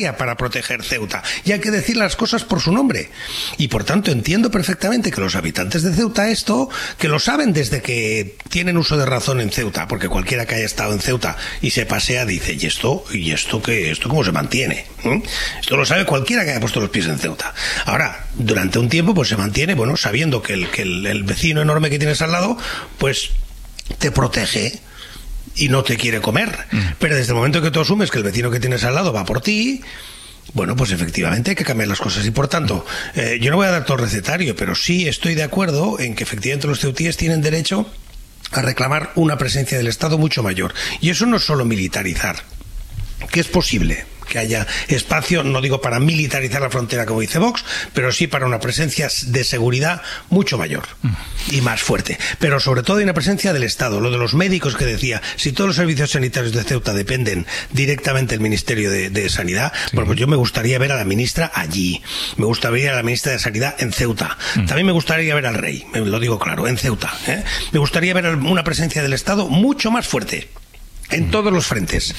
necesaria para proteger Ceuta. Y hay que decir las cosas por su nombre. Y por tanto entiendo perfectamente que los habitantes de Ceuta que lo saben desde que tienen uso de razón en Ceuta, porque cualquiera que haya estado en Ceuta y se pasea dice, ¿y esto cómo se mantiene? Esto lo sabe cualquiera que haya puesto los pies en Ceuta. Ahora, durante un tiempo pues se mantiene, bueno, sabiendo que el vecino enorme que tienes al lado, pues te protege y no te quiere comer. Pero desde el momento que tú asumes que el vecino que tienes al lado va por ti, bueno, pues efectivamente hay que cambiar las cosas. Y por tanto, yo no voy a dar todo el recetario, pero sí estoy de acuerdo en que efectivamente los ceutíes tienen derecho a reclamar una presencia del Estado mucho mayor. Y eso no es solo militarizar, que es posible que haya espacio, no digo para militarizar la frontera como dice Vox, pero sí para una presencia de seguridad mucho mayor y más fuerte. Pero sobre todo hay una presencia del Estado, lo de los médicos que decía, si todos los servicios sanitarios de Ceuta dependen directamente del Ministerio de Sanidad, bueno, pues yo me gustaría ver a la ministra allí, me gustaría ver a la ministra de Sanidad en Ceuta, también me gustaría ver al rey, me lo digo claro, en Ceuta, me gustaría ver una presencia del Estado mucho más fuerte. En todos los frentes,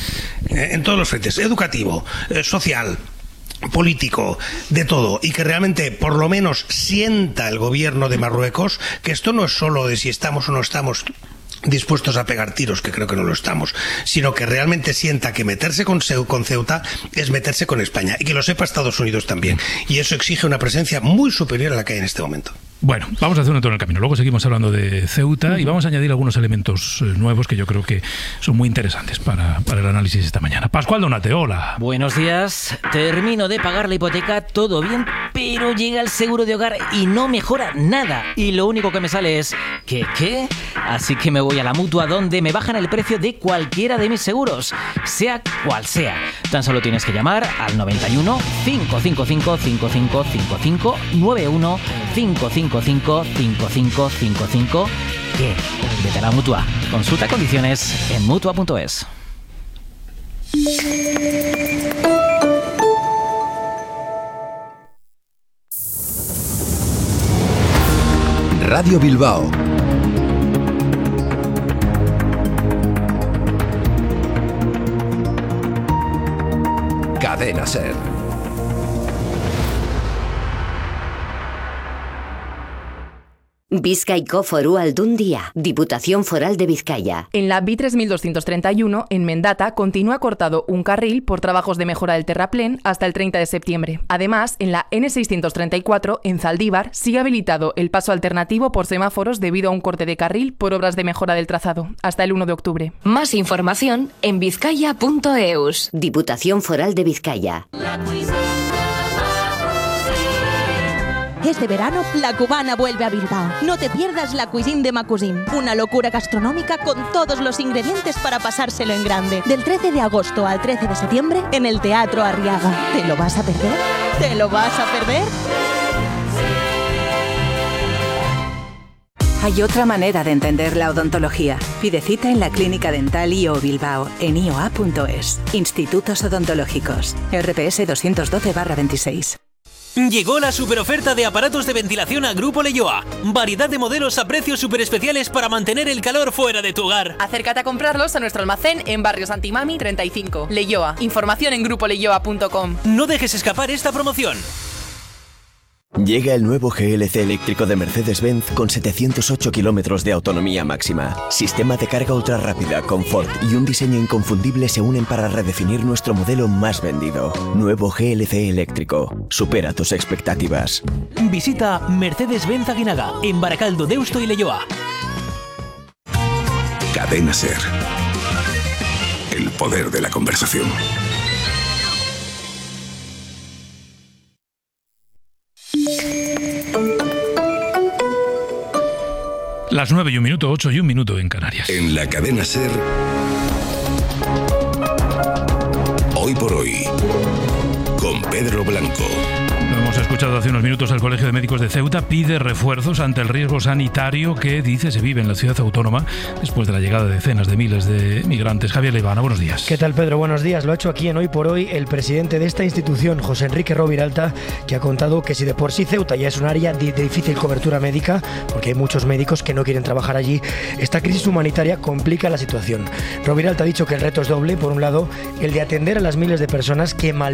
educativo, social, político, de todo, y que realmente por lo menos sienta el gobierno de Marruecos que esto no es solo de si estamos o no estamos dispuestos a pegar tiros, que creo que no lo estamos, sino que realmente sienta que meterse con Ceuta es meterse con España, y que lo sepa Estados Unidos también, y eso exige una presencia muy superior a la que hay en este momento. Bueno, vamos a hacer un alto en el camino. Luego seguimos hablando de Ceuta y vamos a añadir algunos elementos nuevos que yo creo que son muy interesantes para el análisis esta mañana. Pascual Donate, hola. Buenos días. Termino de pagar la hipoteca, todo bien, pero llega el seguro de hogar y no mejora nada. Y lo único que me sale es ¿qué? Así que me voy a la Mutua, donde me bajan el precio de cualquiera de mis seguros, sea cual sea. Tan solo tienes que llamar al 91 555 5555 91 555 5555. ¿Qué? Vete a la Mutua. Consulta condiciones en Mutua.es. Radio Bilbao. Cadena SER. Bizkaiko Foru Aldundia, Diputación Foral de Vizcaya. En la B3231, en Mendata, continúa cortado un carril por trabajos de mejora del terraplén hasta el 30 de septiembre. Además, en la N634, en Zaldívar, sigue habilitado el paso alternativo por semáforos debido a un corte de carril por obras de mejora del trazado, hasta el 1 de octubre. Más información en vizcaya.eus. Diputación Foral de Vizcaya. Este verano, La Cubana vuelve a Bilbao. No te pierdas la Cuisine de Macusim, una locura gastronómica con todos los ingredientes para pasárselo en grande. Del 13 de agosto al 13 de septiembre, en el Teatro Arriaga. ¿Te lo vas a perder? ¿Te lo vas a perder? Hay otra manera de entender la odontología. Pide cita en la Clínica Dental IO Bilbao en ioa.es. Institutos Odontológicos. RPS 212/26. Llegó la superoferta de aparatos de ventilación a Grupo Leioa. Variedad de modelos a precios súper especiales para mantener el calor fuera de tu hogar. Acércate a comprarlos a nuestro almacén en Barrio Santimami 35. Leioa. Información en grupoleioa.com. No dejes escapar esta promoción. Llega el nuevo GLC eléctrico de Mercedes-Benz con 708 kilómetros de autonomía máxima. Sistema de carga ultra rápida, confort y un diseño inconfundible se unen para redefinir nuestro modelo más vendido. Nuevo GLC eléctrico. Supera tus expectativas. Visita Mercedes-Benz Aguinaga en Baracaldo, Deusto y Leioa. Cadena SER. El poder de la conversación. Las 9 y 1 minuto, 8 y 1 minuto en Canarias. En la Cadena SER, Hoy por Hoy, con Pedro Blanco. Lo hemos escuchado hace unos minutos. El Colegio de Médicos de Ceuta pide refuerzos ante el riesgo sanitario que, dice, se vive en la ciudad autónoma después de la llegada de decenas de miles de migrantes. Javier Leibana, buenos días. ¿Qué tal, Pedro? Buenos días. Lo ha hecho aquí en Hoy por Hoy el presidente de esta institución, José Enrique Roviralta, que ha contado que si de por sí Ceuta ya es un área de difícil cobertura médica, porque hay muchos médicos que no quieren trabajar allí, esta crisis humanitaria complica la situación. Roviralta ha dicho que el reto es doble. Por un lado, el de atender a las miles de personas que malviven en las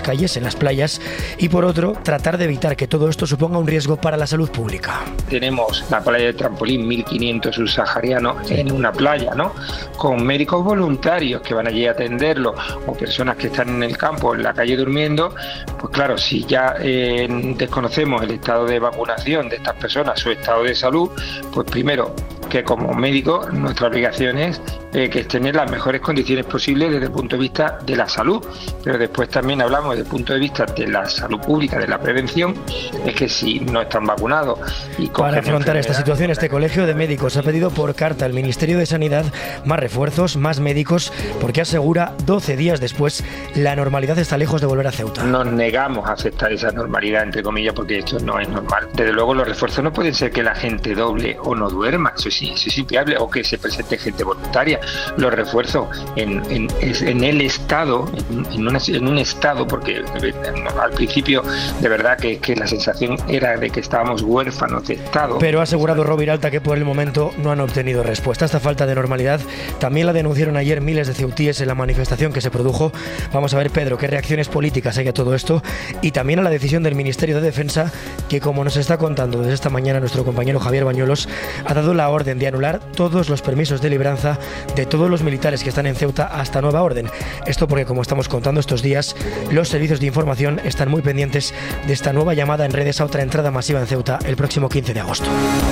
calles, en las playas, y por otro, tratar de evitar que todo esto suponga un riesgo para la salud pública. Tenemos la playa de Trampolín, 1.500 subsaharianos en una playa, ¿no? Con médicos voluntarios que van allí a atenderlo, o personas que están en el campo, en la calle durmiendo. Pues claro, si ya desconocemos el estado de vacunación de estas personas, su estado de salud, pues primero, que como médico nuestra obligación es que estén en las mejores condiciones posibles desde el punto de vista de la salud, pero después también hablamos desde el punto de vista de la salud pública, de la prevención, es que si no están vacunados y para afrontar esta situación, este colegio de médicos ha pedido por carta al Ministerio de Sanidad más refuerzos, más médicos, porque asegura 12 días después la normalidad está lejos de volver a Ceuta. Nos negamos a aceptar esa normalidad, entre comillas, porque esto no es normal. Desde luego los refuerzos no pueden ser que la gente doble o no duerma, eso es inviable, o que se presente gente voluntaria. Los refuerzos en el Estado, en un Estado, porque al principio de verdad que la sensación era de que estábamos huérfanos de Estado. Pero ha asegurado Roviralta que por el momento no han obtenido respuesta. Esta falta de normalidad también la denunciaron ayer miles de ceutíes en la manifestación que se produjo. Vamos a ver, Pedro, qué reacciones políticas hay a todo esto y también a la decisión del Ministerio de Defensa, que como nos está contando desde esta mañana nuestro compañero Javier Bañuelos, ha dado la orden de anular todos los permisos de libranza de todos los militares que están en Ceuta hasta nueva orden. Esto porque, como estamos contando estos días, los servicios de información están muy pendientes de esta nueva llamada en redes a otra entrada masiva en Ceuta el próximo 15 de agosto.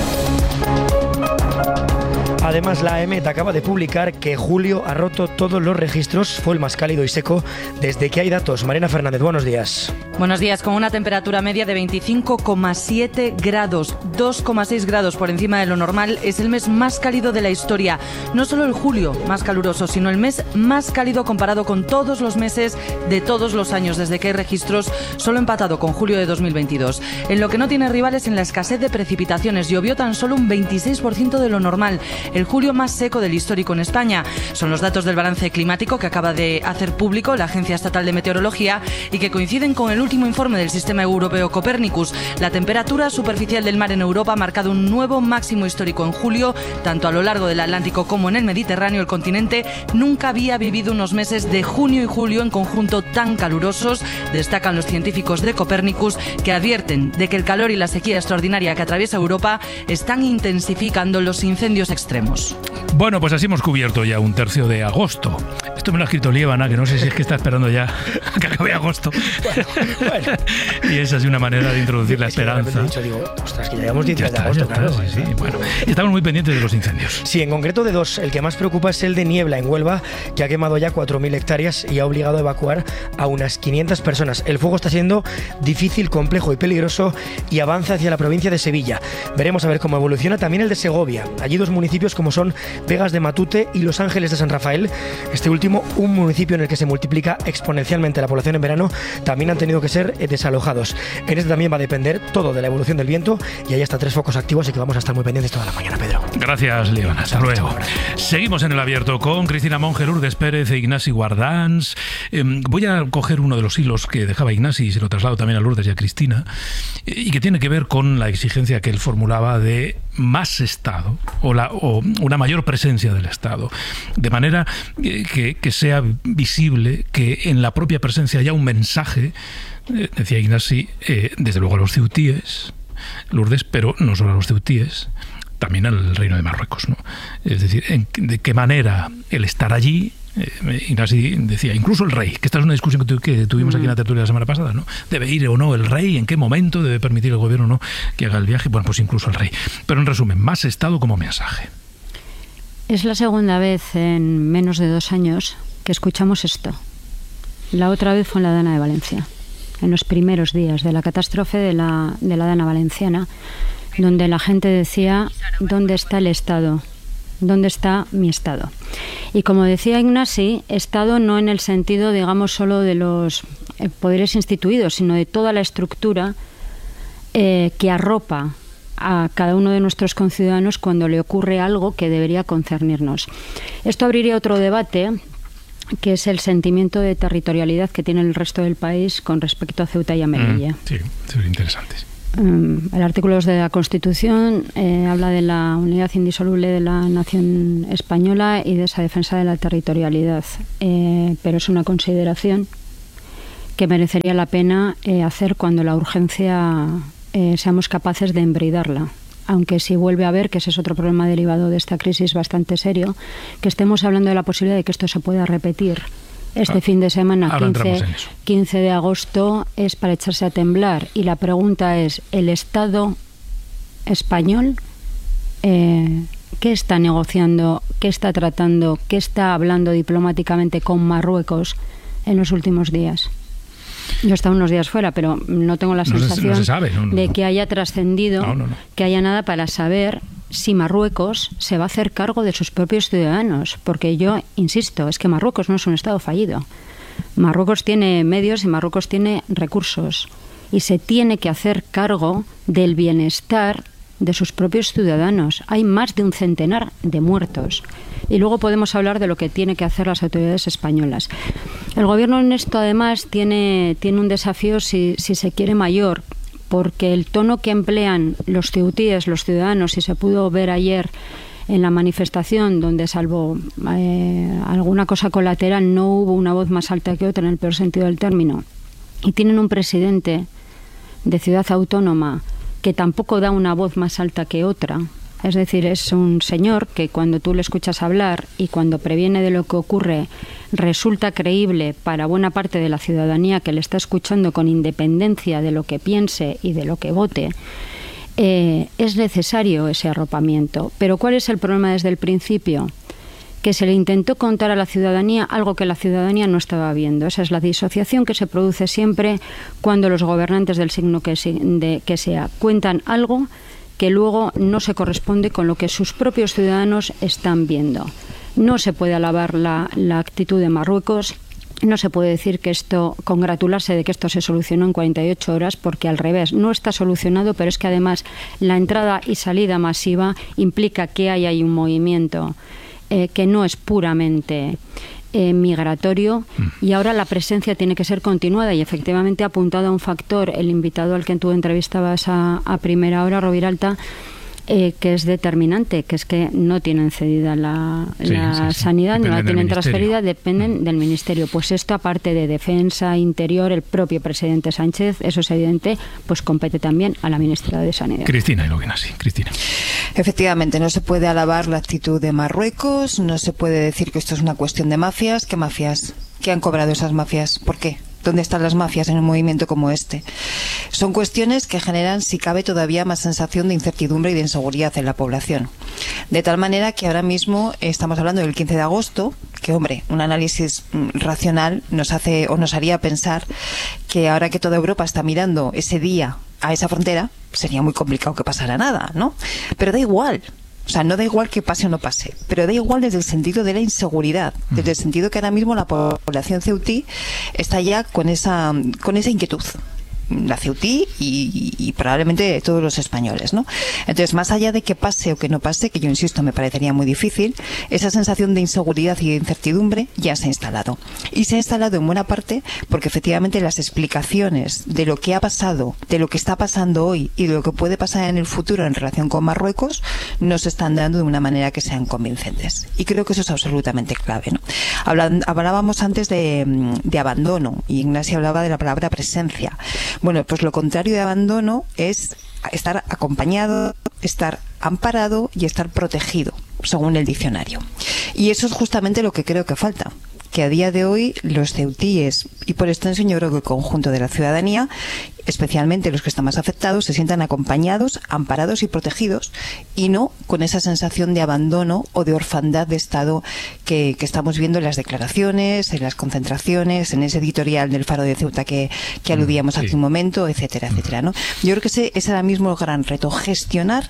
Además, la AEMET acaba de publicar que julio ha roto todos los registros, fue el más cálido y seco desde que hay datos. Marina Fernández, buenos días. Buenos días, con una temperatura media de 25,7 grados, 2,6 grados por encima de lo normal, es el mes más cálido de la historia. No solo el julio más caluroso, sino el mes más cálido comparado con todos los meses de todos los años, desde que hay registros, solo empatado con julio de 2022. En lo que no tiene rivales en la escasez de precipitaciones, llovió tan solo un 26% de lo normal. El julio más seco del histórico en España. Son los datos del balance climático que acaba de hacer público la Agencia Estatal de Meteorología y que coinciden con el último informe del Sistema Europeo Copernicus. La temperatura superficial del mar en Europa ha marcado un nuevo máximo histórico en julio, tanto a lo largo del Atlántico como en el Mediterráneo. El continente nunca había vivido unos meses de junio y julio en conjunto tan calurosos. Destacan los científicos de Copernicus, que advierten de que el calor y la sequía extraordinaria que atraviesa Europa están intensificando los incendios extremos. Bueno, pues así hemos cubierto ya un tercio de agosto. Esto me lo ha escrito Liébana, que no sé si es que está esperando ya que acabe agosto. Bueno. Y esa es una manera de introducir la esperanza. Ostras, que llegamos 10 de agosto, claro. Sí. Bueno, estamos muy pendientes de los incendios. Sí, en concreto de dos. El que más preocupa es el de Niebla, en Huelva, que ha quemado ya 4.000 hectáreas y ha obligado a evacuar a unas 500 personas. El fuego está siendo difícil, complejo y peligroso y avanza hacia la provincia de Sevilla. Veremos a ver cómo evoluciona también el de Segovia. Allí dos municipios como son Vegas de Matute y Los Ángeles de San Rafael. Este último, un municipio en el que se multiplica exponencialmente la población en verano, también han tenido que ser desalojados. En este también va a depender todo de la evolución del viento y hay hasta 3 focos activos, así que vamos a estar muy pendientes toda la mañana, Pedro. Gracias, Liébana. Hasta luego. Seguimos en el abierto con Cristina Monge, Lourdes Pérez e Ignasi Guardans. Voy a coger uno de los hilos que dejaba Ignasi y se lo traslado también a Lourdes y a Cristina, y que tiene que ver con la exigencia que él formulaba de más Estado o una mayor presencia del Estado, de manera que sea visible que en la propia presencia haya un mensaje, decía Ignasi, desde luego a los ceutíes, Lourdes, pero no solo a los ceutíes, también al Reino de Marruecos, ¿no? Es decir, de qué manera el estar allí. Ignasi decía, incluso el rey, que esta es una discusión que tuvimos aquí en la tertulia la semana pasada, ¿no? ¿Debe ir o no el rey? ¿En qué momento debe permitir el gobierno o no que haga el viaje? Bueno, pues incluso el rey. Pero en resumen, más Estado como mensaje. Es la segunda vez en menos de 2 años que escuchamos esto. La otra vez fue en la Dana de Valencia, en los primeros días de la catástrofe de la Dana valenciana, donde la gente decía, ¿dónde está el Estado? ¿Dónde está mi Estado? Y como decía Ignasi, Estado no en el sentido, digamos, solo de los poderes instituidos, sino de toda la estructura que arropa a cada uno de nuestros conciudadanos cuando le ocurre algo que debería concernirnos. Esto abriría otro debate, que es el sentimiento de territorialidad que tiene el resto del país con respecto a Ceuta y a Melilla. Sí, es interesante. El artículo 2 de la Constitución habla de la unidad indisoluble de la nación española y de esa defensa de la territorialidad, pero es una consideración que merecería la pena hacer cuando la urgencia seamos capaces de embridarla. Aunque si vuelve a haber, que ese es otro problema derivado de esta crisis bastante serio, que estemos hablando de la posibilidad de que esto se pueda repetir. Este fin de semana, 15 de agosto, es para echarse a temblar. Y la pregunta es, ¿el Estado español qué está negociando, qué está tratando, qué está hablando diplomáticamente con Marruecos en los últimos días? Yo he estado unos días fuera, pero no tengo la sensación de que haya trascendido, que haya nada para saber si Marruecos se va a hacer cargo de sus propios ciudadanos. Porque yo insisto, es que Marruecos no es un Estado fallido. Marruecos tiene medios y Marruecos tiene recursos. Y se tiene que hacer cargo del bienestar de sus propios ciudadanos. Hay más de un centenar de muertos. Y luego podemos hablar de lo que tiene que hacer las autoridades españolas. El gobierno en esto, además, tiene un desafío, si se quiere, mayor, porque el tono que emplean los ceutíes, los ciudadanos, y se pudo ver ayer en la manifestación, donde salvo alguna cosa colateral no hubo una voz más alta que otra en el peor sentido del término, y tienen un presidente de ciudad autónoma que tampoco da una voz más alta que otra. Es decir, es un señor que cuando tú le escuchas hablar y cuando previene de lo que ocurre resulta creíble para buena parte de la ciudadanía que le está escuchando con independencia de lo que piense y de lo que vote. Es necesario ese arropamiento. Pero ¿cuál es el problema desde el principio? Que se le intentó contar a la ciudadanía algo que la ciudadanía no estaba viendo. Esa es la disociación que se produce siempre cuando los gobernantes del signo que sea cuentan algo que luego no se corresponde con lo que sus propios ciudadanos están viendo. No se puede alabar la actitud de Marruecos, no se puede decir que congratularse de que esto se solucionó en 48 horas, porque al revés, no está solucionado, pero es que además la entrada y salida masiva implica que hay un movimiento que no es puramente migratorio, y ahora la presencia tiene que ser continuada, y efectivamente ha apuntado a un factor el invitado al que tú entrevistabas a primera hora, Roviralta, que es determinante, que es que no tienen cedida la sanidad, no la tienen transferida, dependen del Ministerio. Pues esto, aparte de Defensa, Interior, el propio presidente Sánchez, eso es evidente, pues compete también a la Ministra de Sanidad. Cristina Iloguenasi. Cristina. Efectivamente, no se puede alabar la actitud de Marruecos, no se puede decir que esto es una cuestión de mafias. ¿Qué mafias? ¿Qué han cobrado esas mafias? ¿Por qué? ¿Dónde están las mafias en un movimiento como este? Son cuestiones que generan, si cabe, todavía más sensación de incertidumbre y de inseguridad en la población. De tal manera que ahora mismo estamos hablando del 15 de agosto, que, hombre, un análisis racional nos haría pensar que ahora que toda Europa está mirando ese día a esa frontera, sería muy complicado que pasara nada, ¿no? Pero da igual. O sea, no da igual que pase o no pase, pero da igual desde el sentido de la inseguridad, desde el sentido que ahora mismo la población ceutí está ya con esa inquietud. La ceutí y probablemente todos los españoles, ¿no? Entonces, más allá de que pase o que no pase, que yo insisto, me parecería muy difícil, esa sensación de inseguridad y de incertidumbre ya se ha instalado. Y se ha instalado en buena parte porque efectivamente las explicaciones de lo que ha pasado, de lo que está pasando hoy y de lo que puede pasar en el futuro en relación con Marruecos no se están dando de una manera que sean convincentes. Y creo que eso es absolutamente clave, ¿no? Hablábamos antes de abandono, y Ignacio hablaba de la palabra presencia. Bueno, pues lo contrario de abandono es estar acompañado, estar amparado y estar protegido, según el diccionario. Y eso es justamente lo que creo que falta. Que a día de hoy los ceutíes, y por extensión yo creo que el conjunto de la ciudadanía, especialmente los que están más afectados, se sientan acompañados, amparados y protegidos, y no con esa sensación de abandono o de orfandad de Estado que estamos viendo en las declaraciones, en las concentraciones, en ese editorial del Faro de Ceuta que aludíamos hace un momento, etcétera, etcétera, ¿no? Yo creo que ese es ahora mismo el gran reto, gestionar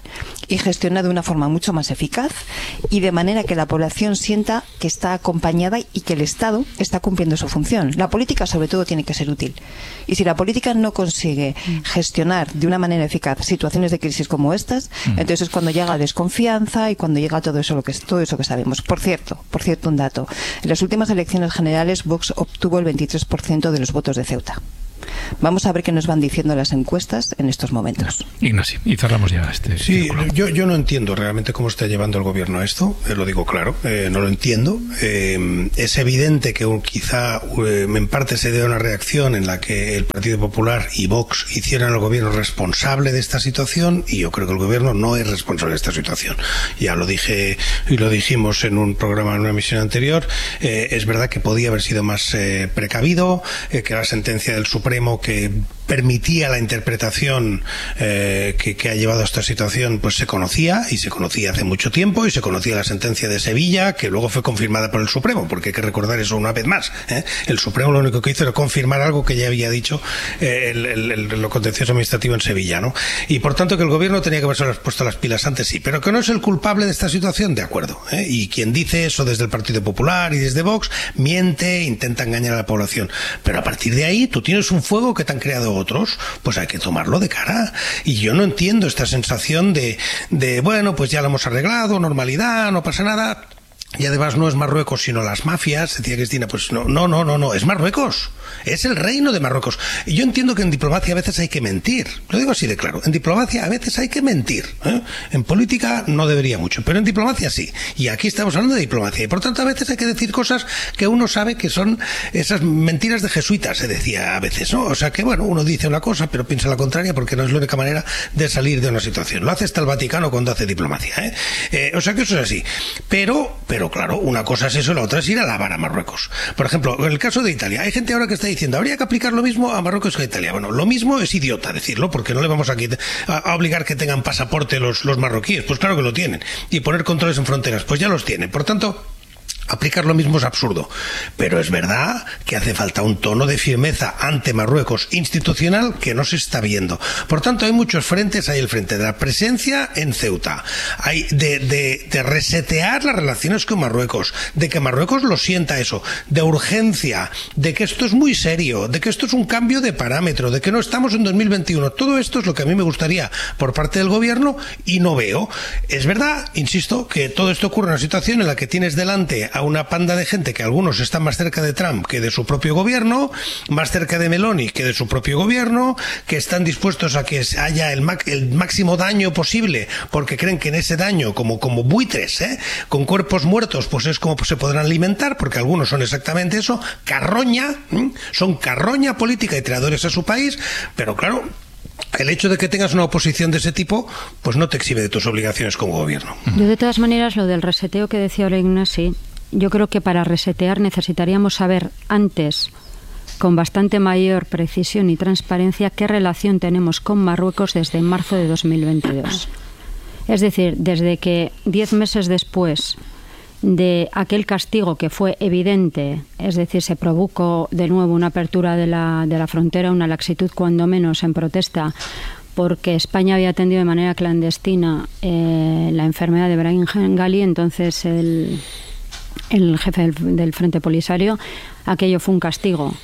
de una forma mucho más eficaz y de manera que la población sienta que está acompañada y que el Estado está cumpliendo su función. La política, sobre todo, tiene que ser útil. Y si la política no consigue gestionar de una manera eficaz situaciones de crisis como estas, entonces es cuando llega la desconfianza y cuando llega todo eso que sabemos. Por cierto, un dato. En las últimas elecciones generales, Vox obtuvo el 23% de los votos de Ceuta. Vamos a ver qué nos van diciendo las encuestas en estos momentos. Ignacio, y cerramos ya este. Sí, yo no entiendo realmente cómo está llevando el gobierno a esto, lo digo claro, no lo entiendo. Es evidente que quizá en parte se dé una reacción en la que el Partido Popular y Vox hicieran al gobierno responsable de esta situación, y yo creo que el gobierno no es responsable de esta situación. Ya lo dije y lo dijimos en un programa, en una emisión anterior. Es verdad que podía haber sido más precavido, que la sentencia del Supremo que permitía la interpretación que ha llevado a esta situación pues se conocía, y se conocía hace mucho tiempo, y se conocía la sentencia de Sevilla, que luego fue confirmada por el Supremo, porque hay que recordar eso una vez más, ¿eh? El Supremo lo único que hizo era confirmar algo que ya había dicho lo contencioso administrativo en Sevilla, ¿no? Y por tanto que el gobierno tenía que haberse puesto las pilas antes, sí, pero que no es el culpable de esta situación, de acuerdo, ¿eh? Y quien dice eso desde el Partido Popular y desde Vox miente, intenta engañar a la población, pero a partir de ahí tú tienes un fuego que te han creado otros, pues hay que tomarlo de cara. Y yo no entiendo esta sensación de bueno, pues ya lo hemos arreglado, normalidad, no pasa nada. Y además no es Marruecos sino las mafias, decía Cristina, pues no, es Marruecos, es el reino de Marruecos. Y yo entiendo que en diplomacia a veces hay que mentir, lo digo así de claro, en diplomacia a veces hay que mentir, ¿eh? En política no debería mucho, pero en diplomacia sí, y aquí estamos hablando de diplomacia, y por tanto a veces hay que decir cosas que uno sabe que son esas mentiras de jesuitas, se decía a veces, ¿no? O sea que bueno, uno dice una cosa pero piensa la contraria, porque no es la única manera de salir de una situación. Lo hace hasta el Vaticano cuando hace diplomacia, ¿eh? O sea que eso es así, pero claro, una cosa es eso, la otra es ir a lavar a Marruecos. Por ejemplo, en el caso de Italia, hay gente ahora que está diciendo, habría que aplicar lo mismo a Marruecos que a Italia. Bueno, lo mismo es idiota decirlo, porque no le vamos a obligar que tengan pasaporte los marroquíes. Pues claro que lo tienen. Y poner controles en fronteras, pues ya los tienen. Por tanto, aplicar lo mismo es absurdo, pero es verdad que hace falta un tono de firmeza ante Marruecos institucional que no se está viendo. Por tanto, hay muchos frentes. Hay el frente de la presencia en Ceuta, hay de resetear las relaciones con Marruecos, de que Marruecos lo sienta eso, de urgencia, de que esto es muy serio, de que esto es un cambio de parámetro, de que no estamos en 2021. Todo esto es lo que a mí me gustaría por parte del gobierno y no veo. Es verdad, insisto, que todo esto ocurre en una situación en la que tienes delante a una panda de gente que algunos están más cerca de Trump que de su propio gobierno, más cerca de Meloni que de su propio gobierno, que están dispuestos a que haya el máximo daño posible, porque creen que en ese daño, como buitres, con cuerpos muertos, pues es como se podrán alimentar, porque algunos son exactamente eso, carroña, son carroña política y traidores a su país, pero claro, el hecho de que tengas una oposición de ese tipo, pues no te exime de tus obligaciones como gobierno. Yo, de todas maneras, lo del reseteo que decía ahora Ignasi, yo creo que para resetear necesitaríamos saber antes, con bastante mayor precisión y transparencia, qué relación tenemos con Marruecos desde marzo de 2022. Es decir, desde que 10 meses después de aquel castigo que fue evidente, es decir, se provocó de nuevo una apertura de la frontera, una laxitud cuando menos en protesta, porque España había atendido de manera clandestina la enfermedad de Brahim Ghali, entonces el jefe del Frente Polisario. Aquello fue un castigo,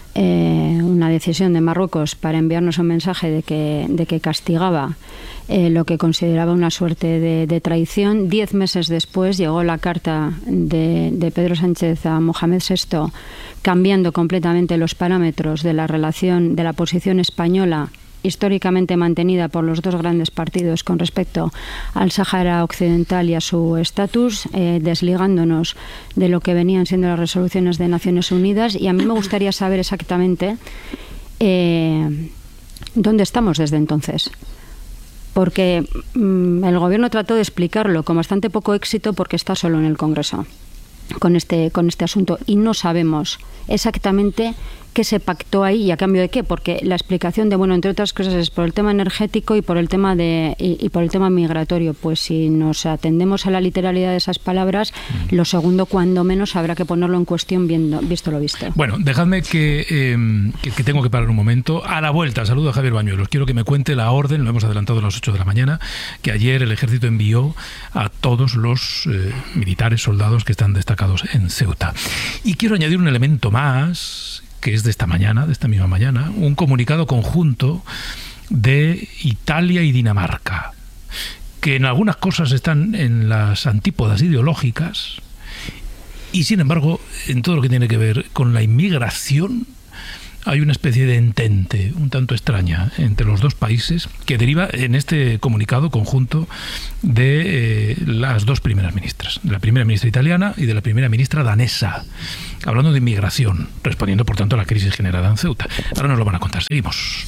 una decisión de Marruecos para enviarnos un mensaje de que castigaba lo que consideraba una suerte de traición. 10 meses después llegó la carta de Pedro Sánchez a Mohamed VI, cambiando completamente los parámetros de la relación, de la posición española históricamente mantenida por los dos grandes partidos con respecto al Sáhara Occidental y a su estatus, desligándonos de lo que venían siendo las resoluciones de Naciones Unidas. Y a mí me gustaría saber exactamente dónde estamos desde entonces, porque el gobierno trató de explicarlo con bastante poco éxito, porque está solo en el Congreso con este asunto, y no sabemos exactamente qué se pactó ahí y a cambio de qué, porque la explicación de, bueno, entre otras cosas, es por el tema energético y por el tema y por el tema migratorio. Pues si nos atendemos a la literalidad de esas palabras, lo segundo, cuando menos, habrá que ponerlo en cuestión visto lo visto. Bueno, dejadme que tengo que parar un momento. A la vuelta, saludo a Javier Bañuelos. Quiero que me cuente la orden, lo hemos adelantado a las 8 de la mañana, que ayer el Ejército envió a todos los militares, soldados que están destacados en Ceuta. Y quiero añadir un elemento más, que es de esta misma mañana, un comunicado conjunto de Italia y Dinamarca, que en algunas cosas están en las antípodas ideológicas, y sin embargo, en todo lo que tiene que ver con la inmigración, hay una especie de entente un tanto extraña entre los dos países que deriva en este comunicado conjunto de las dos primeras ministras, de la primera ministra italiana y de la primera ministra danesa, hablando de inmigración, respondiendo por tanto a la crisis generada en Ceuta. Ahora nos lo van a contar. Seguimos.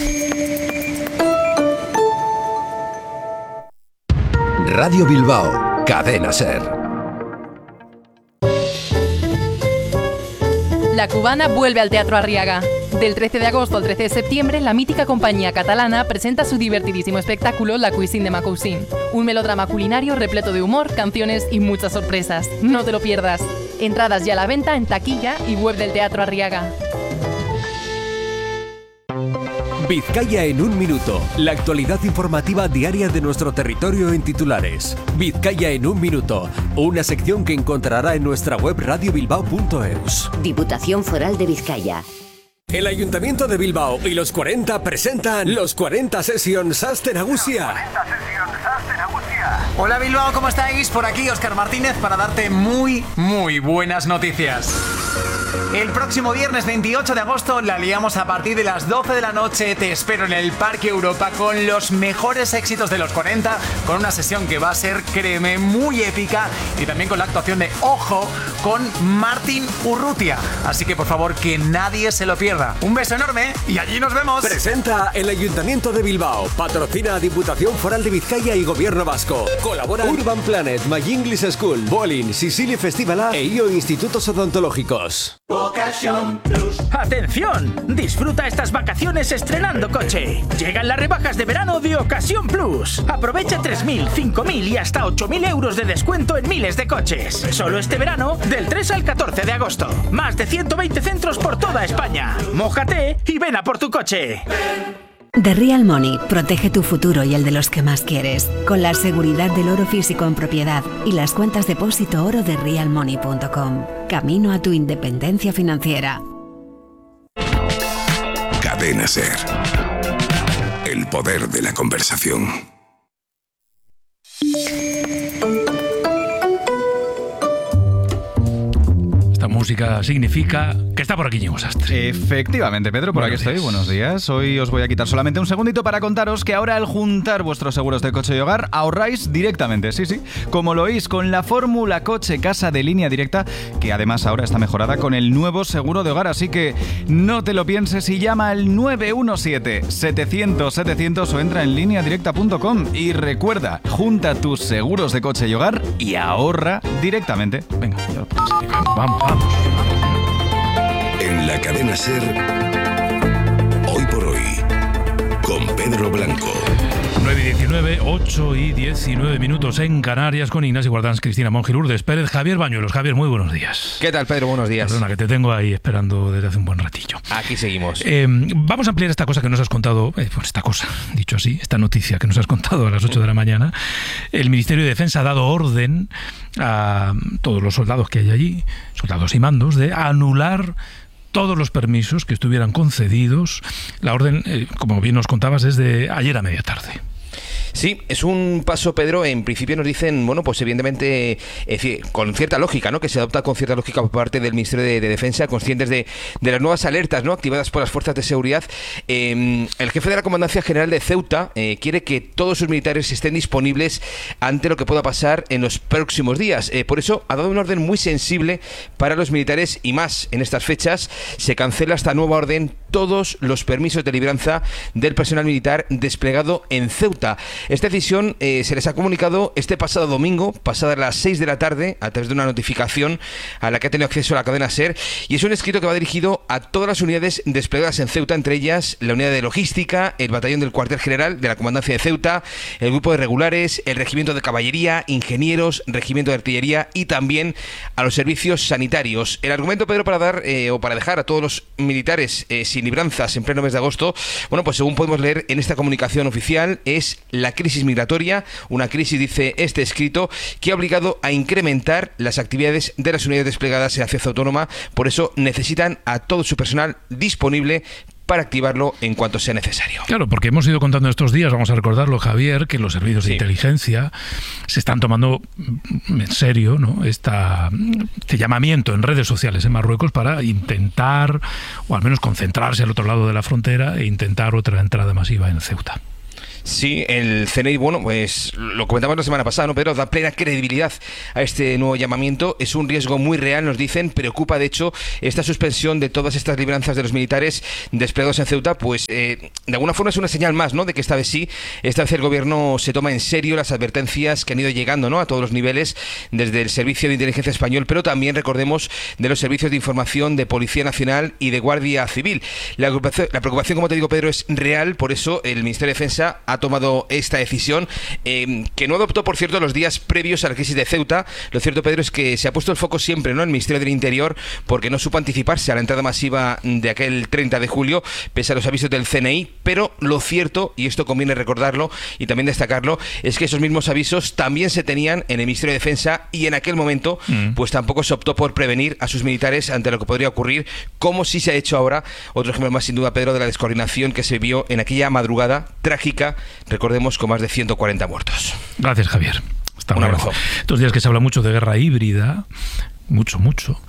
Radio Bilbao, Cadena SER. La Cubana vuelve al Teatro Arriaga. Del 13 de agosto al 13 de septiembre, la mítica compañía catalana presenta su divertidísimo espectáculo La Cuisine de ma Cousine, un melodrama culinario repleto de humor, canciones y muchas sorpresas. No te lo pierdas. Entradas ya a la venta en taquilla y web del Teatro Arriaga. Vizcaya en un minuto. La actualidad informativa diaria de nuestro territorio en titulares. Vizcaya en un minuto. Una sección que encontrará en nuestra web radiobilbao.eus. Diputación Foral de Vizcaya. El Ayuntamiento de Bilbao y los 40 presentan los 40 Sessions Aste Nagusia. Hola Bilbao, ¿cómo estáis? Por aquí Óscar Martínez para darte muy buenas noticias. El próximo viernes 28 de agosto la liamos a partir de las 12 de la noche. Te espero en el Parque Europa con los mejores éxitos de los 40, con una sesión que va a ser, créeme, muy épica, y también con la actuación de Ojo con Martín Urrutia. Así que por favor que nadie se lo pierda. Un beso enorme y allí nos vemos. Presenta el Ayuntamiento de Bilbao. Patrocina Diputación Foral de Vizcaya y Gobierno Vasco. Colabora Urban Planet, My English School, Bolin, Sicily Festivala e IO Institutos Odontológicos. Ocasión Plus. ¡Atención! Disfruta estas vacaciones estrenando coche. Llegan las rebajas de verano de Ocasión Plus. Aprovecha 3.000, 5.000 y hasta 8.000 euros de descuento en miles de coches. Solo este verano, del 3 al 14 de agosto. Más de 120 centros por toda España. Mójate y ven a por tu coche. The Real Money protege tu futuro y el de los que más quieres, con la seguridad del oro físico en propiedad y las cuentas depósito oro de realmoney.com. Camino a tu independencia financiera. Cadena SER. El poder de la conversación. Esta música significa que está por aquí Íñigo Sastre. Efectivamente, Pedro, por aquí estoy. Buenos días. Hoy os voy a quitar solamente un segundito para contaros que ahora al juntar vuestros seguros de coche y hogar ahorráis directamente, sí, como lo oís, con la fórmula Coche Casa de Línea Directa, que además ahora está mejorada con el nuevo seguro de hogar, así que no te lo pienses y llama al 917-700-700 o entra en lineadirecta.com y recuerda, junta tus seguros de coche y hogar y ahorra directamente. Venga, ya lo puedes explicar. Vamos. En la cadena SER, hoy por hoy, con Pedro Blanco. 9:19, 8:19 minutos en Canarias con Ignacio Guardans, Cristina Monge, Lourdes Pérez, Javier Bañuelos. Javier, muy buenos días. ¿Qué tal, Pedro? Buenos días. Perdona, que te tengo ahí esperando desde hace un buen ratillo. Aquí seguimos. Vamos a ampliar esta cosa que nos has contado, dicho así, esta noticia que nos has contado a las 8 de la mañana. El Ministerio de Defensa ha dado orden a todos los soldados que hay allí, soldados y mandos, de anular todos los permisos que estuvieran concedidos. La orden, como bien nos contabas, es de ayer a media tarde. Sí, es un paso, Pedro. En principio nos dicen, pues evidentemente con cierta lógica, ¿no? Que se adopta con cierta lógica por parte del Ministerio de Defensa, conscientes de las nuevas alertas, ¿no? Activadas por las fuerzas de seguridad. El jefe de la Comandancia General de Ceuta quiere que todos sus militares estén disponibles ante lo que pueda pasar en los próximos días. Por eso ha dado una orden muy sensible para los militares y más en estas fechas. Se cancela esta nueva orden todos los permisos de libranza del personal militar desplegado en Ceuta. Esta decisión se les ha comunicado este pasado domingo, pasadas las 6 de la tarde, a través de una notificación a la que ha tenido acceso la cadena SER, y es un escrito que va dirigido a todas las unidades desplegadas en Ceuta, entre ellas la unidad de logística, el batallón del cuartel general de la comandancia de Ceuta, el grupo de regulares, el regimiento de caballería, ingenieros, regimiento de artillería y también a los servicios sanitarios. El argumento, Pedro, para dar para dejar a todos los militares sin libranzas en pleno mes de agosto, pues según podemos leer en esta comunicación oficial, es la crisis migratoria, una crisis, dice este escrito, que ha obligado a incrementar las actividades de las unidades desplegadas en la ciudad autónoma. Por eso necesitan a todo su personal disponible para activarlo en cuanto sea necesario. Claro, porque hemos ido contando estos días, vamos a recordarlo, Javier, que los servicios de inteligencia se están tomando en serio, ¿no?, este llamamiento en redes sociales en Marruecos para intentar, o al menos concentrarse al otro lado de la frontera e intentar otra entrada masiva en Ceuta. Sí, el CNI, bueno, pues lo comentamos la semana pasada, ¿no, Pedro? Da plena credibilidad a este nuevo llamamiento. Es un riesgo muy real, nos dicen. Preocupa, de hecho, esta suspensión de todas estas libranzas de los militares desplegados en Ceuta, pues de alguna forma es una señal más, ¿no?, de que esta vez el gobierno se toma en serio las advertencias que han ido llegando, ¿no?, a todos los niveles, desde el Servicio de Inteligencia Español, pero también, recordemos, de los servicios de información de Policía Nacional y de Guardia Civil. La preocupación, como te digo, Pedro, es real. Por eso el Ministerio de Defensa ha tomado esta decisión, que no adoptó, por cierto, los días previos a la crisis de Ceuta. Lo cierto, Pedro, es que se ha puesto el foco siempre, ¿no?, en el Ministerio del Interior, porque no supo anticiparse a la entrada masiva de aquel 30 de julio, pese a los avisos del CNI. Pero lo cierto, y esto conviene recordarlo y también destacarlo, es que esos mismos avisos también se tenían en el Ministerio de Defensa, y en aquel momento pues tampoco se optó por prevenir a sus militares ante lo que podría ocurrir, como sí se ha hecho ahora. Otro ejemplo más, sin duda, Pedro, de la descoordinación que se vio en aquella madrugada trágica, recordemos, con más de 140 muertos. Gracias, Javier. Hasta un abrazo. Estos días que se habla mucho de guerra híbrida, mucho,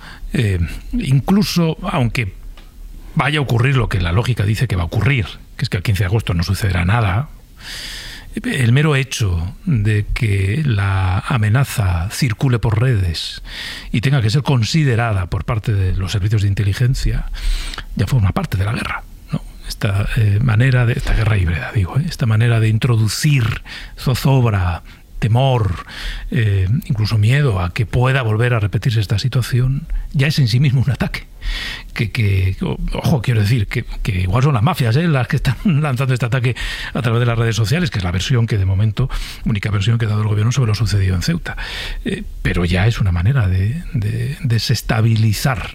incluso aunque vaya a ocurrir lo que la lógica dice que va a ocurrir, que es que el 15 de agosto no sucederá nada, el mero hecho de que la amenaza circule por redes y tenga que ser considerada por parte de los servicios de inteligencia ya forma parte de la guerra. Esta manera de esta guerra híbrida, esta manera de introducir zozobra, temor, incluso miedo a que pueda volver a repetirse esta situación, ya es en sí mismo un ataque. Ojo, quiero decir que igual son las mafias las que están lanzando este ataque a través de las redes sociales, que es la versión que de momento, única versión que ha dado el gobierno sobre lo sucedido en Ceuta. Pero ya es una manera de desestabilizar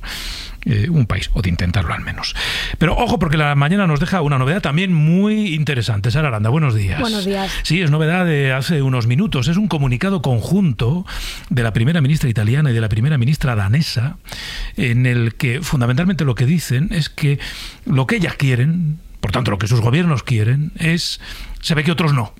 un país, o de intentarlo al menos. Pero ojo, porque la mañana nos deja una novedad también muy interesante. Sara Aranda, buenos días. Buenos días. Sí, es novedad de hace unos minutos. Es un comunicado conjunto de la primera ministra italiana y de la primera ministra danesa, en el que fundamentalmente lo que dicen es que lo que ellas quieren, por tanto lo que sus gobiernos quieren, se ve que otros no,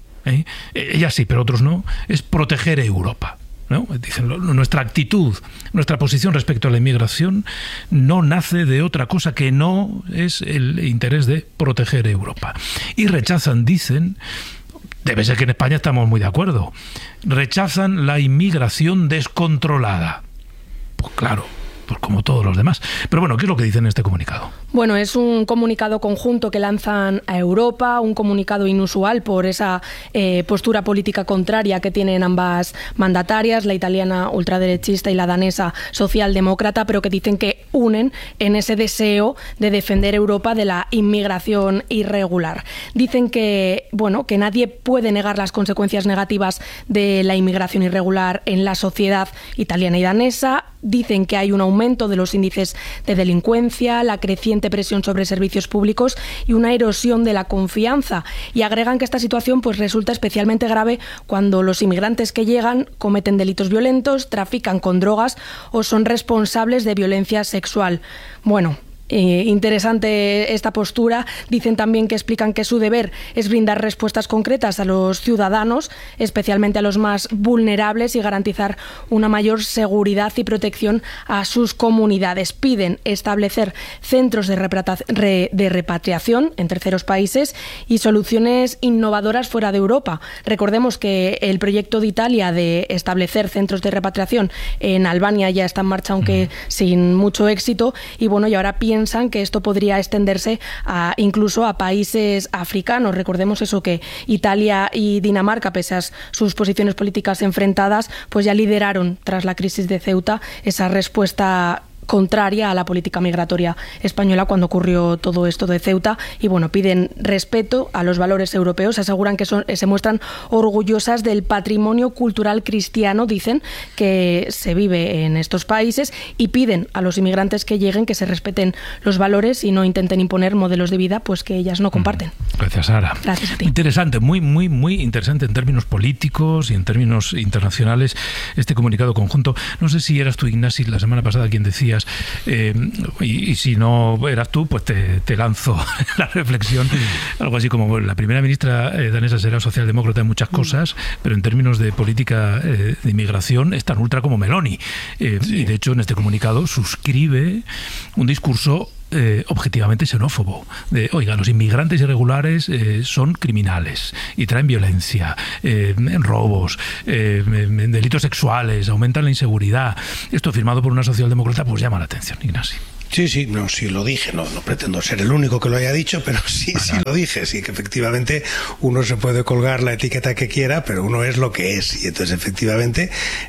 ellas sí, pero otros no, es proteger a Europa, ¿no? Dicen, nuestra actitud, nuestra posición respecto a la inmigración no nace de otra cosa que no es el interés de proteger a Europa. Y rechazan, dicen, debe ser que en España estamos muy de acuerdo, rechazan la inmigración descontrolada. Pues claro, pues como todos los demás. Pero bueno, ¿qué es lo que dicen en este comunicado? Bueno, es un comunicado conjunto que lanzan a Europa, un comunicado inusual por esa postura política contraria que tienen ambas mandatarias, la italiana ultraderechista y la danesa socialdemócrata, pero que dicen que unen en ese deseo de defender Europa de la inmigración irregular. Dicen que, bueno, que nadie puede negar las consecuencias negativas de la inmigración irregular en la sociedad italiana y danesa. Dicen que hay un aumento de los índices de delincuencia, la creciente presión sobre servicios públicos y una erosión de la confianza. Y agregan que esta situación pues resulta especialmente grave cuando los inmigrantes que llegan cometen delitos violentos, trafican con drogas o son responsables de violencia sexual. Bueno, interesante esta postura. Dicen también que explican que su deber es brindar respuestas concretas a los ciudadanos, especialmente a los más vulnerables, y garantizar una mayor seguridad y protección a sus comunidades. Piden establecer centros de repatriación en terceros países y soluciones innovadoras fuera de Europa. Recordemos que el proyecto de Italia de establecer centros de repatriación en Albania ya está en marcha, aunque sin mucho éxito, y bueno, y ahora piensan que esto podría extenderse incluso a países africanos. Recordemos eso, que Italia y Dinamarca, pese a sus posiciones políticas enfrentadas, pues ya lideraron tras la crisis de Ceuta esa respuesta contraria a la política migratoria española cuando ocurrió todo esto de Ceuta. Y bueno, piden respeto a los valores europeos, aseguran que se muestran orgullosas del patrimonio cultural cristiano, dicen, que se vive en estos países, y piden a los inmigrantes que lleguen que se respeten los valores y no intenten imponer modelos de vida pues que ellas no comparten. Gracias, Sara. Gracias a ti. Interesante, muy interesante en términos políticos y en términos internacionales este comunicado conjunto. No sé si eras tú, Ignasi, la semana pasada quien decía Canarias. Y si no eras tú, pues te lanzo la reflexión. Algo así como la primera ministra danesa será socialdemócrata en muchas cosas, pero en términos de política de inmigración es tan ultra como Meloni. Y de hecho en este comunicado suscribe un discurso objetivamente xenófobo, de, oiga, los inmigrantes irregulares son criminales y traen violencia, robos, delitos sexuales, aumentan la inseguridad. Esto firmado por una socialdemócrata pues llama la atención, Ignasi. Sí, no, sí lo dije, no pretendo ser el único que lo haya dicho, pero sí lo dije, sí que efectivamente uno se puede colgar la etiqueta que quiera, pero uno es lo que es, y entonces efectivamente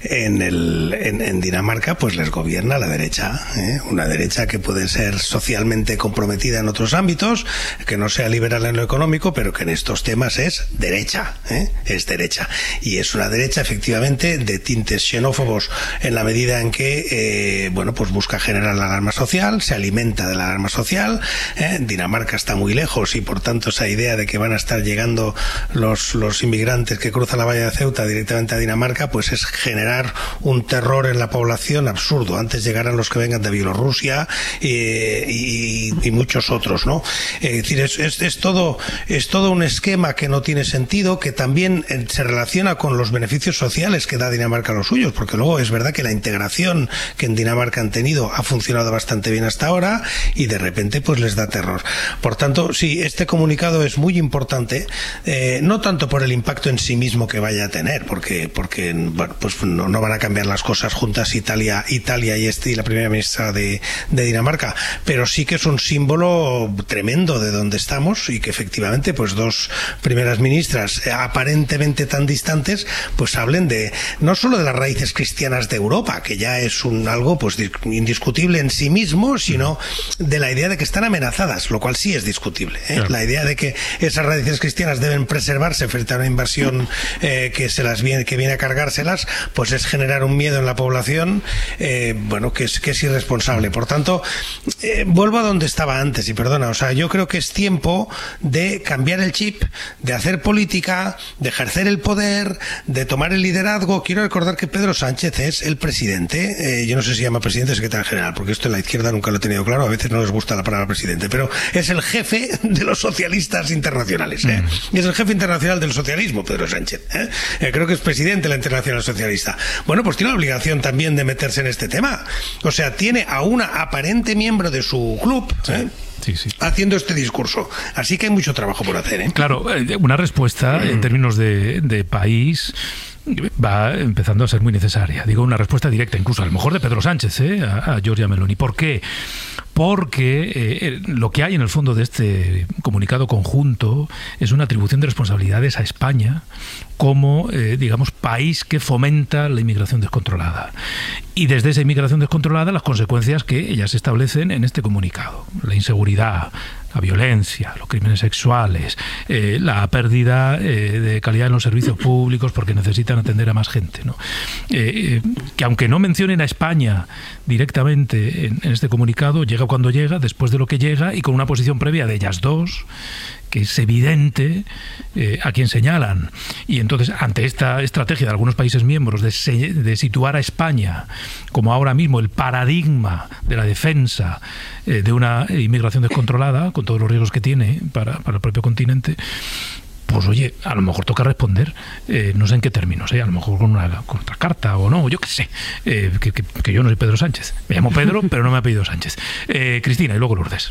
en Dinamarca pues les gobierna la derecha, una derecha que puede ser socialmente comprometida en otros ámbitos, que no sea liberal en lo económico, pero que en estos temas es derecha, es derecha, y es una derecha efectivamente de tintes xenófobos en la medida en que pues busca generar la alarma social, se alimenta de la alarma social. Dinamarca está muy lejos y por tanto esa idea de que van a estar llegando los inmigrantes que cruzan la valla de Ceuta directamente a Dinamarca, pues es generar un terror en la población absurdo. Antes llegarán los que vengan de Bielorrusia y muchos otros, ¿no? Es decir, es todo un esquema que no tiene sentido, que también se relaciona con los beneficios sociales que da Dinamarca a los suyos, porque luego es verdad que la integración que en Dinamarca han tenido ha funcionado bastante bien hasta ahora y de repente pues les da terror. Por tanto, sí, este comunicado es muy importante, no tanto por el impacto en sí mismo que vaya a tener, porque bueno, pues no van a cambiar las cosas juntas Italia y la primera ministra de Dinamarca, pero sí que es un símbolo tremendo de donde estamos y que efectivamente pues dos primeras ministras aparentemente tan distantes pues hablen de no solo de las raíces cristianas de Europa, que ya es algo pues indiscutible en sí mismo, sino de la idea de que están amenazadas, lo cual sí es discutible, Claro. La idea de que esas raíces cristianas deben preservarse frente a una invasión que viene a cargárselas, pues es generar un miedo en la población, que es irresponsable. Por tanto, vuelvo a donde estaba antes, y perdona, o sea, yo creo que es tiempo de cambiar el chip, de hacer política, de ejercer el poder, de tomar el liderazgo. Quiero recordar que Pedro Sánchez es el presidente, yo no sé si llama presidente o secretario general, porque esto en la izquierda nunca lo he tenido claro, a veces no les gusta la palabra presidente, pero es el jefe de los socialistas internacionales, y es el jefe internacional del socialismo, Pedro Sánchez, creo que es presidente de la Internacional Socialista. Bueno, pues tiene la obligación también de meterse en este tema, o sea, tiene a una aparente miembro de su club, Sí. haciendo este discurso. Así que hay mucho trabajo por hacer. Claro, una respuesta en términos de país va empezando a ser muy necesaria. Digo, una respuesta directa, incluso a lo mejor de Pedro Sánchez, a Giorgia Meloni. ¿Por qué? Porque lo que hay en el fondo de este comunicado conjunto es una atribución de responsabilidades a España como, país que fomenta la inmigración descontrolada. Y desde esa inmigración descontrolada, las consecuencias que ellas establecen en este comunicado. La inseguridad, la violencia, los crímenes sexuales, la pérdida de calidad en los servicios públicos porque necesitan atender a más gente, ¿no? Que aunque no mencionen a España directamente en este comunicado, llega cuando llega, después de lo que llega y con una posición previa de ellas dos, que es evidente a quien señalan. Y entonces, ante esta estrategia de algunos países miembros de situar a España como ahora mismo el paradigma de la defensa de una inmigración descontrolada, con todos los riesgos que tiene para el propio continente, pues oye, a lo mejor toca responder, no sé en qué términos, a lo mejor con otra carta o no, yo qué sé, que yo no soy Pedro Sánchez. Me llamo Pedro, pero no me ha apellido Sánchez. Cristina, y luego Lourdes.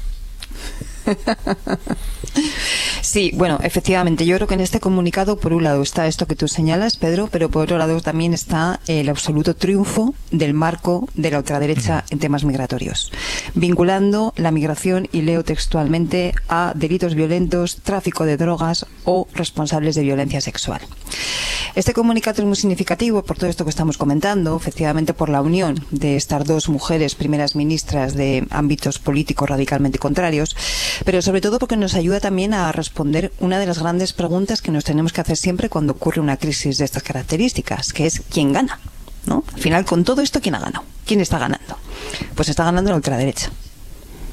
Sí, bueno, efectivamente, yo creo que en este comunicado, por un lado, está esto que tú señalas, Pedro, pero por otro lado también está el absoluto triunfo del marco de la ultraderecha en temas migratorios, vinculando la migración, y leo textualmente, a delitos violentos, tráfico de drogas o responsables de violencia sexual. Este comunicado es muy significativo por todo esto que estamos comentando, efectivamente por la unión de estas dos mujeres primeras ministras de ámbitos políticos radicalmente contrarios, pero sobre todo porque nos ayuda también a responder una de las grandes preguntas que nos tenemos que hacer siempre cuando ocurre una crisis de estas características, que es ¿quién gana? ¿No? Al final, con todo esto, ¿quién ha ganado? ¿Quién está ganando? Pues está ganando la ultraderecha.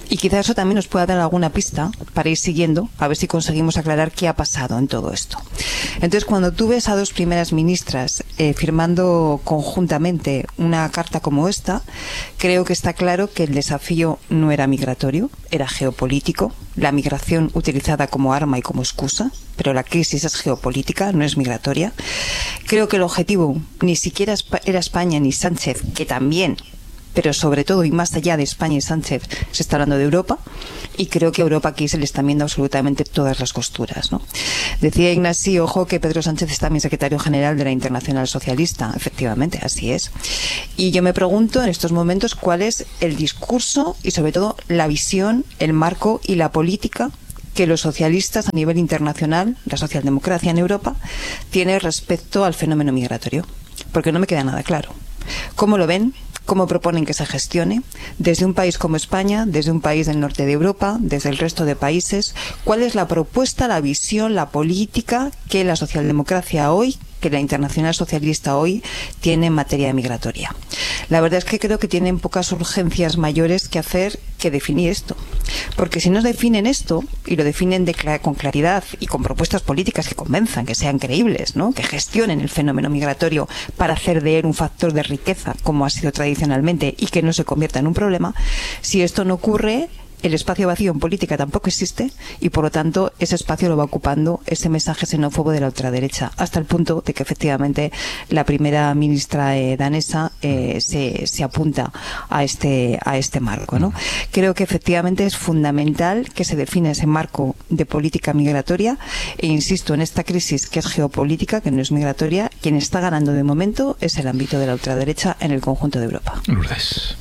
Y quizás eso también nos pueda dar alguna pista para ir siguiendo, a ver si conseguimos aclarar qué ha pasado en todo esto. Entonces, cuando tú ves a dos primeras ministras firmando conjuntamente una carta como esta, creo que está claro que el desafío no era migratorio, era geopolítico. La migración utilizada como arma y como excusa, pero la crisis es geopolítica, no es migratoria. Creo que el objetivo ni siquiera era España ni Sánchez, que también, pero sobre todo y más allá de España y Sánchez se está hablando de Europa, y creo que a Europa aquí se le están viendo absolutamente todas las costuras, ¿no? Decía Ignasi, ojo, que Pedro Sánchez es también secretario general de la Internacional Socialista. Efectivamente, así es. Y yo me pregunto en estos momentos cuál es el discurso y sobre todo la visión, el marco y la política que los socialistas a nivel internacional, la socialdemocracia en Europa, tiene respecto al fenómeno migratorio. Porque no me queda nada claro. ¿Cómo lo ven? ¿Cómo proponen que se gestione? Desde un país como España, desde un país del norte de Europa, desde el resto de países. ¿Cuál es la propuesta, la visión, la política que la socialdemocracia hoy, que la Internacional Socialista hoy tiene en materia migratoria? La verdad es que creo que tienen pocas urgencias mayores que hacer que definir esto. Porque si no definen esto, y lo definen con claridad y con propuestas políticas que convenzan, que sean creíbles, ¿no? Que gestionen el fenómeno migratorio para hacer de él un factor de riqueza, como ha sido tradicionalmente, y que no se convierta en un problema, si esto no ocurre, el espacio vacío en política tampoco existe, y por lo tanto ese espacio lo va ocupando ese mensaje xenófobo de la ultraderecha, hasta el punto de que efectivamente la primera ministra danesa se apunta a este marco, ¿no? Creo que efectivamente es fundamental que se define ese marco de política migratoria, e insisto, en esta crisis que es geopolítica, que no es migratoria, quien está ganando de momento es el ámbito de la ultraderecha en el conjunto de Europa. Lourdes.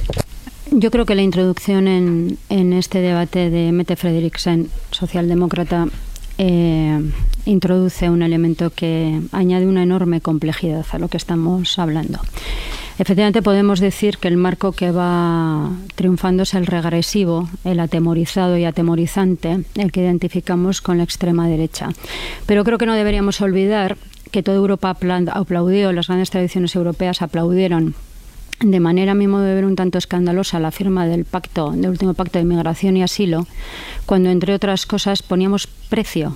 Yo creo que la introducción en este debate de Mette Frederiksen, socialdemócrata, introduce un elemento que añade una enorme complejidad a lo que estamos hablando. Efectivamente, podemos decir que el marco que va triunfando es el regresivo, el atemorizado y atemorizante, el que identificamos con la extrema derecha. Pero creo que no deberíamos olvidar que toda Europa aplaudió, las grandes tradiciones europeas aplaudieron de manera, a mi modo de ver, un tanto escandalosa la firma del último pacto de migración y asilo, cuando, entre otras cosas, poníamos precio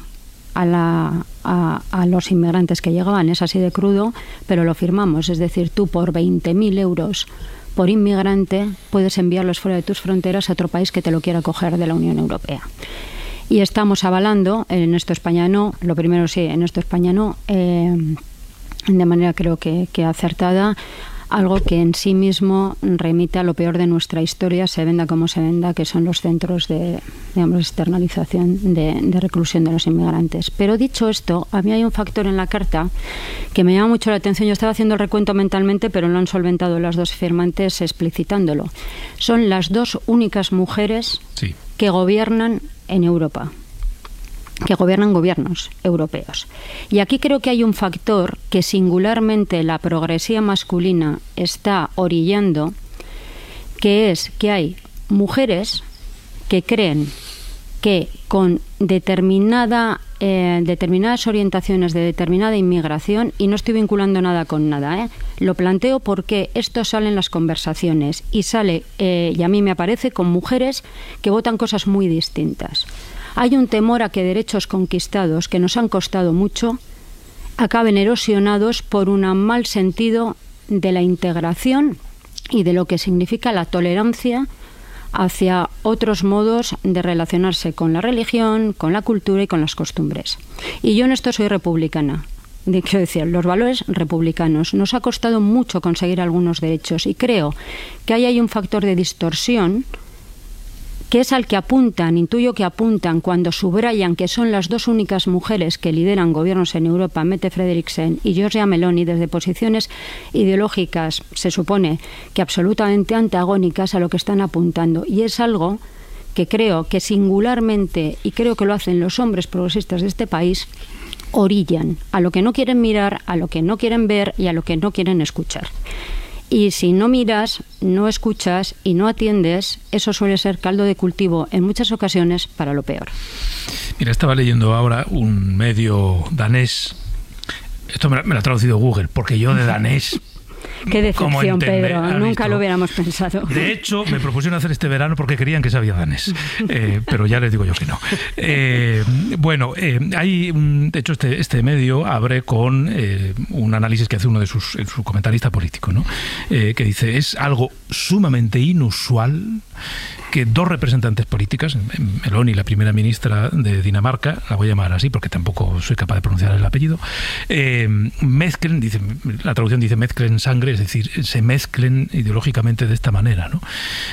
a los inmigrantes que llegaban. Es así de crudo, pero lo firmamos. Es decir, tú por 20.000 euros por inmigrante puedes enviarlos fuera de tus fronteras a otro país que te lo quiera acoger de la Unión Europea. Y estamos avalando, en esto España no, lo primero sí, en esto España no, de manera creo que acertada, algo que en sí mismo remite a lo peor de nuestra historia, se venda como se venda, que son los centros de, digamos, externalización de reclusión de los inmigrantes. Pero dicho esto, a mí hay un factor en la carta que me llama mucho la atención. Yo estaba haciendo el recuento mentalmente, pero lo han solventado las dos firmantes explicitándolo. Son las dos únicas mujeres que gobiernan en Europa, que gobiernan gobiernos europeos. Y aquí creo que hay un factor que singularmente la progresía masculina está orillando, que es que hay mujeres que creen que con determinadas orientaciones de determinada inmigración, y no estoy vinculando nada con nada, lo planteo porque esto sale en las conversaciones y sale, y a mí me aparece, con mujeres que votan cosas muy distintas. Hay un temor a que derechos conquistados, que nos han costado mucho, acaben erosionados por un mal sentido de la integración y de lo que significa la tolerancia hacia otros modos de relacionarse con la religión, con la cultura y con las costumbres. Y yo en esto soy republicana. Quiero decir, los valores republicanos. Nos ha costado mucho conseguir algunos derechos y creo que ahí hay un factor de distorsión que es al que apuntan, intuyo que apuntan cuando subrayan que son las dos únicas mujeres que lideran gobiernos en Europa, Mette Frederiksen y Giorgia Meloni, desde posiciones ideológicas, se supone que absolutamente antagónicas a lo que están apuntando. Y es algo que creo que singularmente, y creo que lo hacen los hombres progresistas de este país, orillan a lo que no quieren mirar, a lo que no quieren ver y a lo que no quieren escuchar. Y si no miras, no escuchas y no atiendes, eso suele ser caldo de cultivo en muchas ocasiones para lo peor. Mira, estaba leyendo ahora un medio danés. Esto me lo ha traducido Google, porque yo de danés Qué decepción, Pedro. Nunca lo hubiéramos pensado. De hecho, me propusieron hacer este verano porque querían que sabía danés. Pero ya les digo yo que no. De hecho, este medio abre con un análisis que hace uno de su comentarista político, ¿no? Que dice, es algo sumamente inusual que dos representantes políticas, Meloni, la primera ministra de Dinamarca, la voy a llamar así porque tampoco soy capaz de pronunciar el apellido, mezclen, dice, la traducción dice mezclen sangre, es decir, se mezclen ideológicamente de esta manera, ¿no?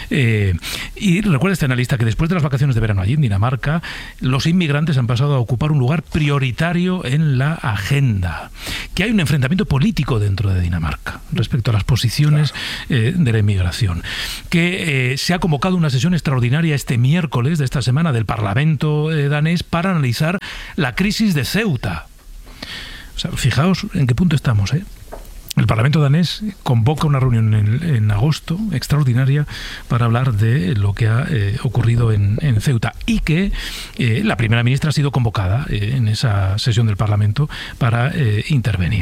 Y recuerda este analista que después de las vacaciones de verano allí en Dinamarca, los inmigrantes han pasado a ocupar un lugar prioritario en la agenda, que hay un enfrentamiento político dentro de Dinamarca respecto a las posiciones de la inmigración, que se ha convocado una sesión extraordinaria este miércoles de esta semana del Parlamento danés para analizar la crisis de Ceuta. O sea, fijaos en qué punto estamos, ¿eh? El Parlamento danés convoca una reunión en agosto extraordinaria para hablar de lo que ha ocurrido en Ceuta y que la primera ministra ha sido convocada en esa sesión del Parlamento para intervenir.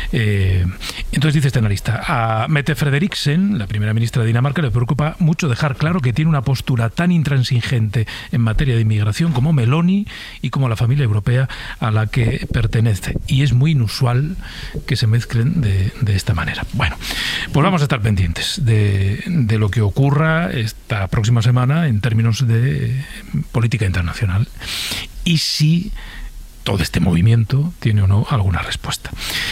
Entonces dice este analista, a Mette Frederiksen, la primera ministra de Dinamarca, le preocupa mucho dejar claro que tiene una postura tan intransigente en materia de inmigración como Meloni y como la familia europea a la que pertenece. Y es muy inusual que se mezclen de esta manera. Bueno, pues vamos a estar pendientes de lo que ocurra esta próxima semana en términos de política internacional y si todo este movimiento tiene o no alguna respuesta.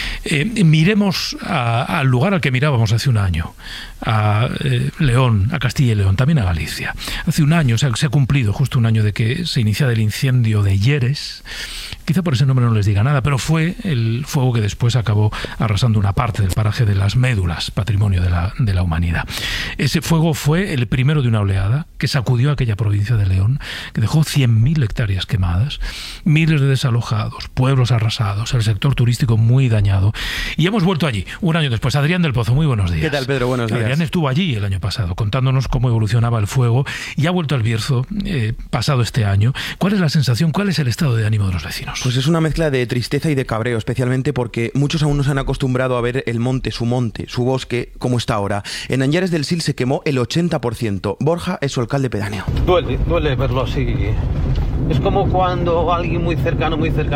Miremos al lugar al que mirábamos hace un año, a León, a Castilla y León, también a Galicia. Hace un año, se ha cumplido justo un año de que se iniciara el incendio de Lleres. Quizá por ese nombre no les diga nada, pero fue el fuego que después acabó arrasando una parte del paraje de las Médulas, patrimonio de la humanidad. Ese fuego fue el primero de una oleada que sacudió a aquella provincia de León, que dejó 100.000 hectáreas quemadas, miles de desalojados, pueblos arrasados, el sector turístico muy dañado. Y hemos vuelto allí, un año después. Adrián del Pozo, muy buenos días. ¿Qué tal, Pedro? Buenos días. Adrián estuvo allí el año pasado, contándonos cómo evolucionaba el fuego y ha vuelto al Bierzo pasado este año. ¿Cuál es la sensación, cuál es el estado de ánimo de los vecinos? Pues es una mezcla de tristeza y de cabreo, especialmente porque muchos aún no se han acostumbrado a ver el monte, su bosque, como está ahora. En Anllares del Sil se quemó el 80%. Borja es su alcalde pedáneo. Duele verlo así. Es como cuando alguien muy cercano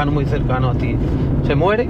a ti se muere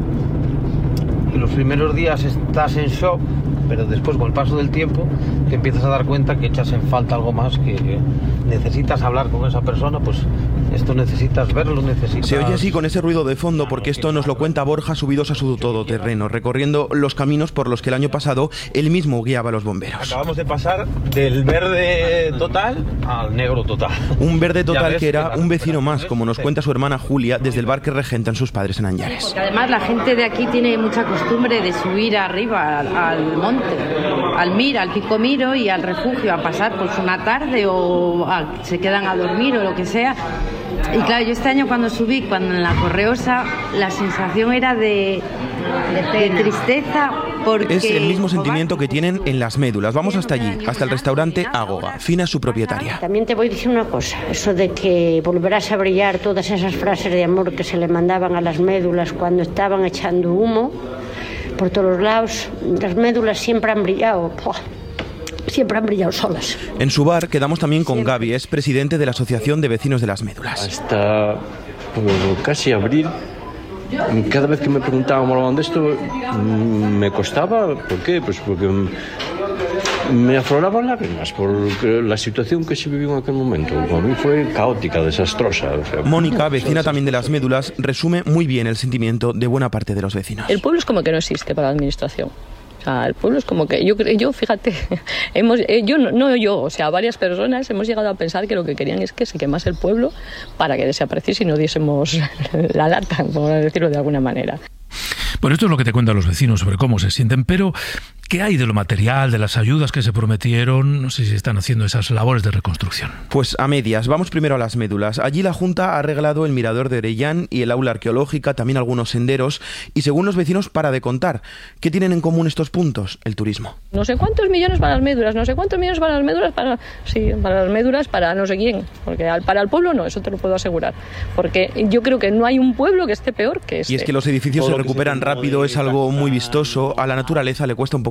y los primeros días estás en shock, pero después con el paso del tiempo te empiezas a dar cuenta que echas en falta algo más, que necesitas hablar con esa persona, pues esto necesitas verlo, necesitas... Se oye así con ese ruido de fondo porque esto nos lo cuenta Borja subidos a su todoterreno, recorriendo los caminos por los que el año pasado él mismo guiaba a los bomberos. Acabamos de pasar del verde total al negro total. Un verde total que era un vecino más, como nos cuenta su hermana Julia, desde el bar que regentan sus padres en Anllares. Porque además la gente de aquí tiene mucha costumbre de subir arriba al monte, al Mir, al Pico Miro y al refugio a pasar pues una tarde o se quedan a dormir o lo que sea. Y claro, yo este año cuando subí, cuando en la Correosa, la sensación era de tristeza porque... Es el mismo sentimiento que tienen en las Médulas. Vamos hasta allí, hasta el restaurante Ágoga. Fina es su propietaria. También te voy a decir una cosa, eso de que volverás a brillar, todas esas frases de amor que se le mandaban a las Médulas cuando estaban echando humo por todos los lados, las Médulas siempre han brillado. Siempre han brillado solas. En su bar quedamos también con Gaby, es presidente de la Asociación de Vecinos de las Médulas. Hasta casi abril, cada vez que me preguntaban de esto, me costaba. ¿Por qué? Pues porque me afloraban lágrimas por la situación que se vivió en aquel momento. Para mí fue caótica, desastrosa. O sea, Mónica, vecina también de las Médulas, resume muy bien el sentimiento de buena parte de los vecinos. El pueblo es como que no existe para la administración. El pueblo es como que yo fíjate, varias personas hemos llegado a pensar que lo que querían es que se quemase el pueblo para que desapareciese y no diésemos la lata, por decirlo de alguna manera. Bueno, esto es lo que te cuentan los vecinos sobre cómo se sienten, pero ¿qué hay de lo material, de las ayudas que se prometieron? No sé si están haciendo esas labores de reconstrucción. Pues a medias. Vamos primero a las Médulas. Allí la Junta ha arreglado el mirador de Orellán y el aula arqueológica, también algunos senderos, y según los vecinos, para de contar. ¿Qué tienen en común estos puntos? El turismo. No sé cuántos millones para las Médulas, no sé cuántos millones para las Médulas, para las Médulas, para no sé quién, porque para el pueblo no, eso te lo puedo asegurar, porque yo creo que no hay un pueblo que esté peor que este. Y es que los edificios se recuperan rápido, es algo muy vistoso, a la naturaleza le cuesta un poco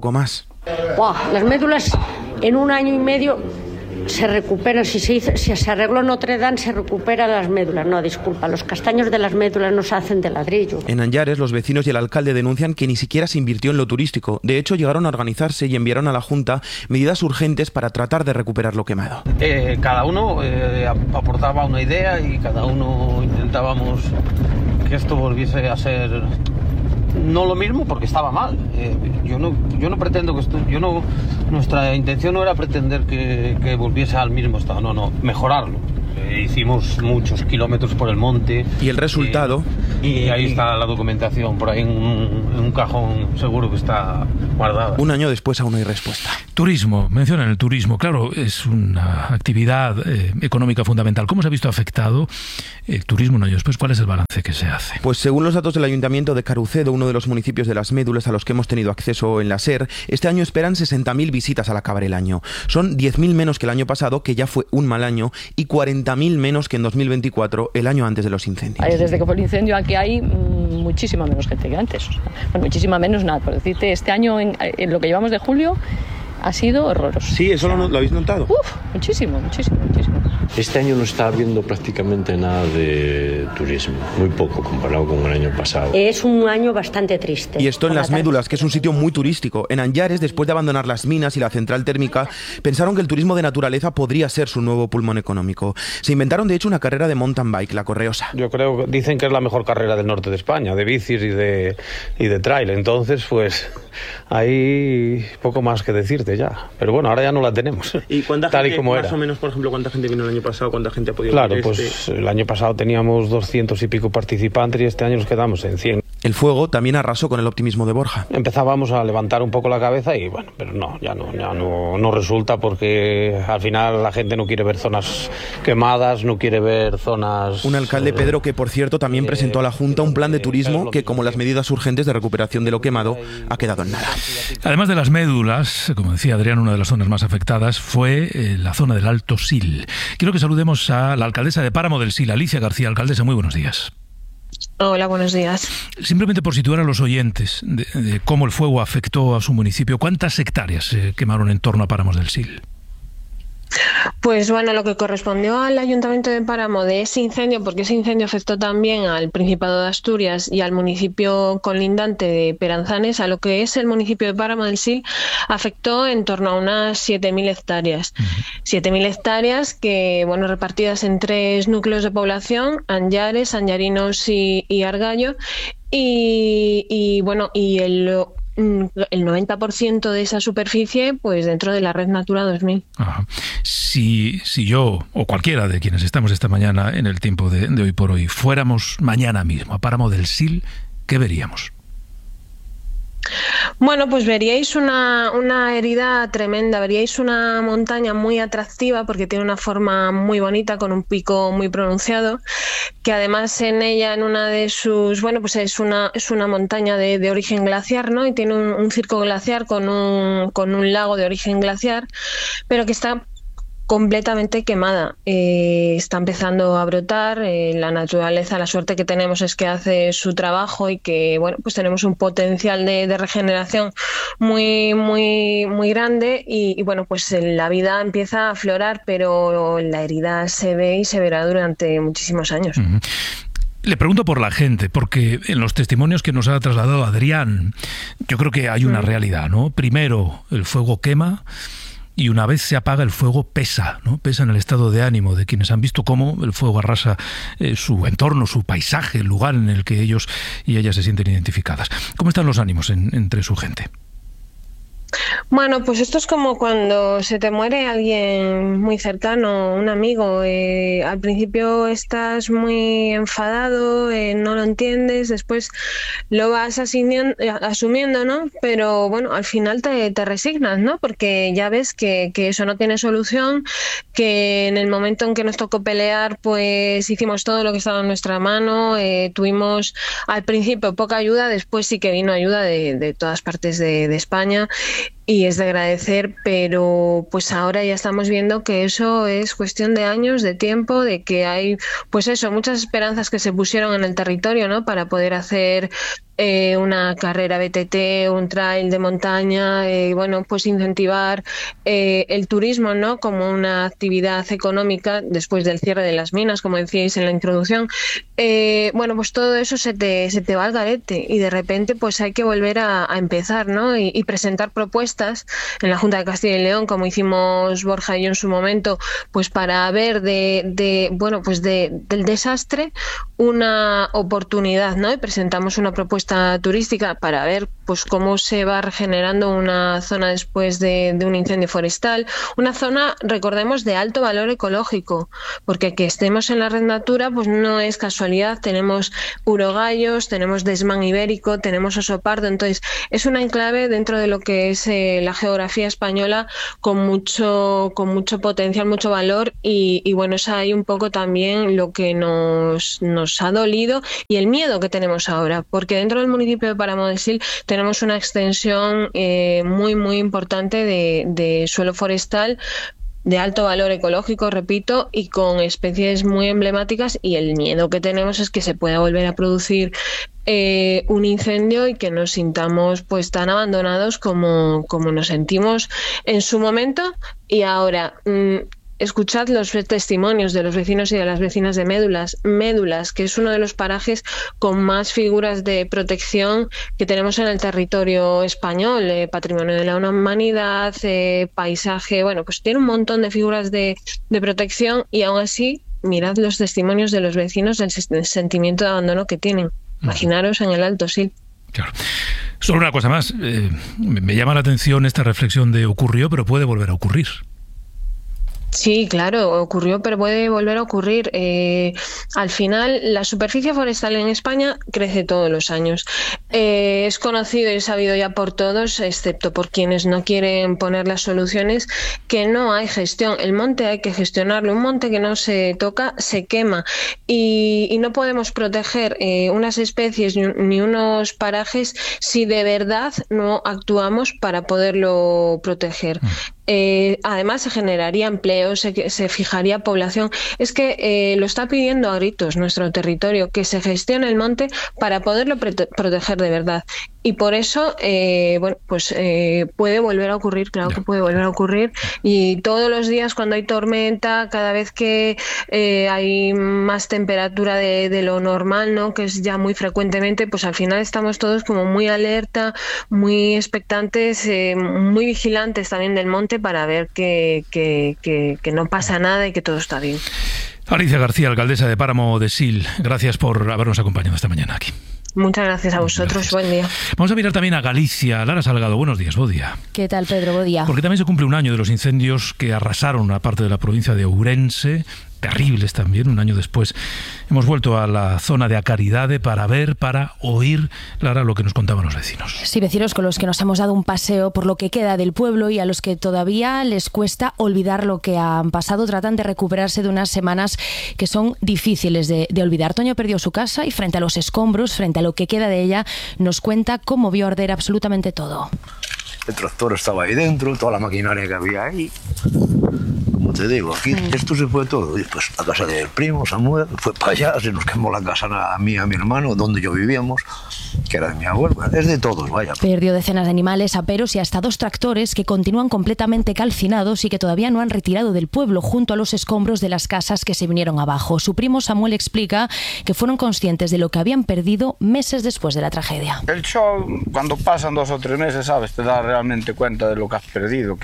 poco más. Buah, las médulas en 1 año y medio se recuperan. Si se arregló Notre Dame, se recuperan las médulas. No, disculpa, los castaños de las médulas no se hacen de ladrillo. En Anllares, los vecinos y el alcalde denuncian que ni siquiera se invirtió en lo turístico. De hecho, llegaron a organizarse y enviaron a la Junta medidas urgentes para tratar de recuperar lo quemado. Cada uno aportaba una idea y cada uno intentábamos que esto volviese a ser no lo mismo, porque estaba mal. Yo no pretendo que esto, nuestra intención no era pretender que volviese al mismo estado, no, mejorarlo. Hicimos muchos kilómetros por el monte. ¿Y el resultado? Y ahí está la documentación, por ahí en un cajón seguro que está guardada. 1 año después aún no hay respuesta. Turismo, mencionan el turismo. Claro, es una actividad económica fundamental. ¿Cómo se ha visto afectado el turismo un año después? ¿Cuál es el balance que se hace? Pues según los datos del Ayuntamiento de Carucedo, uno de los municipios de las Médulas a los que hemos tenido acceso en la SER, este año esperan 60.000 visitas al acabar el año. Son 10.000 menos que el año pasado, que ya fue un mal año, y 40.000 menos que en 2024, el año antes de los incendios. Desde que fue el incendio aquí hay muchísima menos gente que antes. Bueno, muchísima menos nada. Por decirte, este año, en lo que llevamos de julio, ha sido horroroso. Sí, eso lo habéis notado. Muchísimo. Este año no está habiendo prácticamente nada de turismo, muy poco comparado con el año pasado. Es un año bastante triste. Y esto en Las Médulas, que es un sitio muy turístico. En Anllares, después de abandonar las minas y la central térmica, pensaron que el turismo de naturaleza podría ser su nuevo pulmón económico. Se inventaron, de hecho, una carrera de mountain bike, la Correosa. Yo creo que dicen que es la mejor carrera del norte de España, de bicis y de trail. Entonces, pues, hay poco más que decirte ya. Pero bueno, ahora ya no la tenemos. ¿Y cuánta tal gente, y como más era. o menos, por ejemplo, cuánta gente vino el año pasado? ¿Cuánta gente ha podido Claro, venir pues el año pasado teníamos 200 y pico participantes y este año nos quedamos en 100. El fuego también arrasó con el optimismo de Borja. Empezábamos a levantar un poco la cabeza y bueno, pero ya no resulta, porque al final la gente no quiere ver zonas quemadas, no quiere ver zonas... Un alcalde, Pedro, que por cierto también presentó a la Junta un plan de turismo que, como las medidas urgentes de recuperación de lo quemado, ha quedado en nada. Además de las médulas, como decía Adrián, una de las zonas más afectadas fue la zona del Alto Sil. Quiero que saludemos a la alcaldesa de Páramo del Sil, Alicia García. Alcaldesa, muy buenos días. Hola, buenos días. Simplemente por situar a los oyentes de cómo el fuego afectó a su municipio, ¿cuántas hectáreas se quemaron en torno a Páramos del Sil? Pues bueno, lo que correspondió al Ayuntamiento de Páramo de ese incendio, porque ese incendio afectó también al Principado de Asturias y al municipio colindante de Peranzanes, a lo que es el municipio de Páramo del Sil, afectó en torno a unas 7.000 hectáreas. 7.000 hectáreas que, bueno, repartidas en 3 núcleos de población: Anllares, Anllarinos y Argallo, y el 90% de esa superficie pues dentro de la Red Natura 2000. Ajá. Si yo o cualquiera de quienes estamos esta mañana en el tiempo de Hoy por Hoy fuéramos mañana mismo a Páramo del Sil, ¿qué veríamos? Bueno, pues veríais una herida tremenda, veríais una montaña muy atractiva porque tiene una forma muy bonita, con un pico muy pronunciado, que además en ella, en una de sus, bueno, pues es una montaña de origen glaciar, ¿no? Y tiene un circo glaciar con un lago de origen glaciar, pero que está completamente quemada. Está empezando a brotar. La naturaleza, la suerte que tenemos es que hace su trabajo y que, bueno, pues tenemos un potencial de regeneración muy, muy, muy grande y bueno, pues la vida empieza a aflorar, pero la herida se ve y se verá durante muchísimos años. Uh-huh. Le pregunto por la gente, porque en los testimonios que nos ha trasladado Adrián, yo creo que hay una realidad, ¿no? Primero, el fuego quema, y una vez se apaga el fuego pesa, ¿no? Pesa en el estado de ánimo de quienes han visto cómo el fuego arrasa su entorno, su paisaje, el lugar en el que ellos y ellas se sienten identificadas. ¿Cómo están los ánimos entre su gente? Bueno, pues esto es como cuando se te muere alguien muy cercano, un amigo. Al principio estás muy enfadado, no lo entiendes, después lo vas asumiendo, ¿no? Pero bueno, al final te resignas, ¿no? Porque ya ves que eso no tiene solución, que en el momento en que nos tocó pelear, pues hicimos todo lo que estaba en nuestra mano. Tuvimos al principio poca ayuda, después sí que vino ayuda de todas partes de España. Y es de agradecer, pero pues ahora ya estamos viendo que eso es cuestión de años, de tiempo, de que hay, pues eso, muchas esperanzas que se pusieron en el territorio, ¿no? Para poder hacer una carrera BTT, un trail de montaña, bueno, pues incentivar el turismo, ¿no?, como una actividad económica después del cierre de las minas, como decíais en la introducción. Bueno, pues todo eso se te va al garete y de repente pues hay que volver a empezar, ¿no? Y presentar propuestas en la Junta de Castilla y León, como hicimos Borja y yo en su momento, pues para ver del desastre una oportunidad, ¿no? Y presentamos una propuesta turística para ver pues cómo se va regenerando una zona después de un incendio forestal, una zona, recordemos, de alto valor ecológico, porque que estemos en la red Natura pues no es casualidad. Tenemos urogallos, tenemos desmán ibérico, tenemos oso pardo, entonces es una enclave dentro de lo que es la geografía española con mucho potencial, mucho valor y bueno, es ahí un poco también lo que nos ha dolido y el miedo que tenemos ahora, porque dentro del municipio de Páramo de Sil tenemos una extensión muy importante de suelo forestal de alto valor ecológico, repito, y con especies muy emblemáticas, y el miedo que tenemos es que se pueda volver a producir un incendio y que nos sintamos pues tan abandonados como nos sentimos en su momento. Y ahora escuchad los testimonios de los vecinos y de las vecinas de Médulas, que es uno de los parajes con más figuras de protección que tenemos en el territorio español, patrimonio de la humanidad, paisaje, bueno, pues tiene un montón de figuras de protección y aún así mirad los testimonios de los vecinos del sentimiento de abandono que tienen. Imaginaros en el Alto Sil. Claro. Solo una cosa más, me llama la atención esta reflexión de ocurrió, pero puede volver a ocurrir. Sí, claro, ocurrió, pero puede volver a ocurrir. Al final, la superficie forestal en España crece todos los años. Es conocido y sabido ya por todos, excepto por quienes no quieren poner las soluciones, que no hay gestión. El monte hay que gestionarlo. Un monte que no se toca se quema. Y no podemos proteger unas especies ni unos parajes si de verdad no actuamos para poderlo proteger. Además se generaría empleo, se fijaría población. Es que lo está pidiendo a gritos nuestro territorio, que se gestione el monte para poderlo proteger de verdad. Y por eso, puede volver a ocurrir, claro que puede volver a ocurrir. Y todos los días cuando hay tormenta, cada vez que hay más temperatura de lo normal, ¿no?, que es ya muy frecuentemente, pues al final estamos todos como muy alerta, muy expectantes, muy vigilantes también del monte para ver que no pasa nada y que todo está bien. Alicia García, alcaldesa de Páramo de Sil, gracias por habernos acompañado esta mañana aquí. Muchas gracias a vosotros, buen día. Vamos a mirar también a Galicia. Lara Salgado, buenos días, buen día. ¿Qué tal, Pedro? Buen día. Porque también se cumple un año de los incendios que arrasaron una parte de la provincia de Ourense, terribles también, un año después. Hemos vuelto a la zona de Acaridade para ver, para oír, Lara, lo que nos contaban los vecinos. Sí, vecinos con los que nos hemos dado un paseo por lo que queda del pueblo y a los que todavía les cuesta olvidar lo que han pasado. Tratan de recuperarse de unas semanas que son difíciles de olvidar. Toño perdió su casa y frente a los escombros, frente a lo que queda de ella, nos cuenta cómo vio arder absolutamente todo. El tractor estaba ahí dentro, toda la maquinaria que había ahí. Como te digo, aquí esto se fue todo. Y pues la casa del primo, Samuel, fue para allá, se nos quemó la casa a mí y a mi hermano, donde yo vivíamos, que era de mi abuelo. Es de todos, vaya. Perdió decenas de animales, aperos y hasta 2 tractores que continúan completamente calcinados y que todavía no han retirado del pueblo junto a los escombros de las casas que se vinieron abajo. Su primo Samuel explica que fueron conscientes de lo que habían perdido meses después de la tragedia. El show, cuando pasan 2 o 3 meses, ¿sabes? Te das realmente cuenta de lo que has perdido,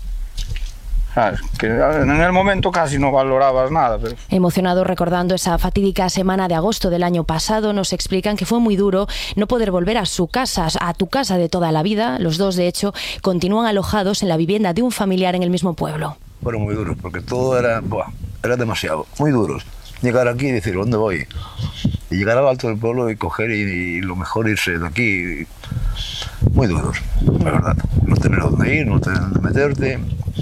¿sabes? Que en el momento casi no valorabas nada. Pero... Emocionado recordando esa fatídica semana de agosto del año pasado, nos explican que fue muy duro no poder volver a su casa, a tu casa de toda la vida. Los dos, de hecho, continúan alojados en la vivienda de un familiar en el mismo pueblo. Fueron muy duros, porque todo era demasiado, muy duros. Llegar aquí y decir, ¿dónde voy? Y llegar al alto del pueblo y coger y lo mejor irse de aquí. Muy duros, la verdad. No tener dónde ir, no tener dónde meterte,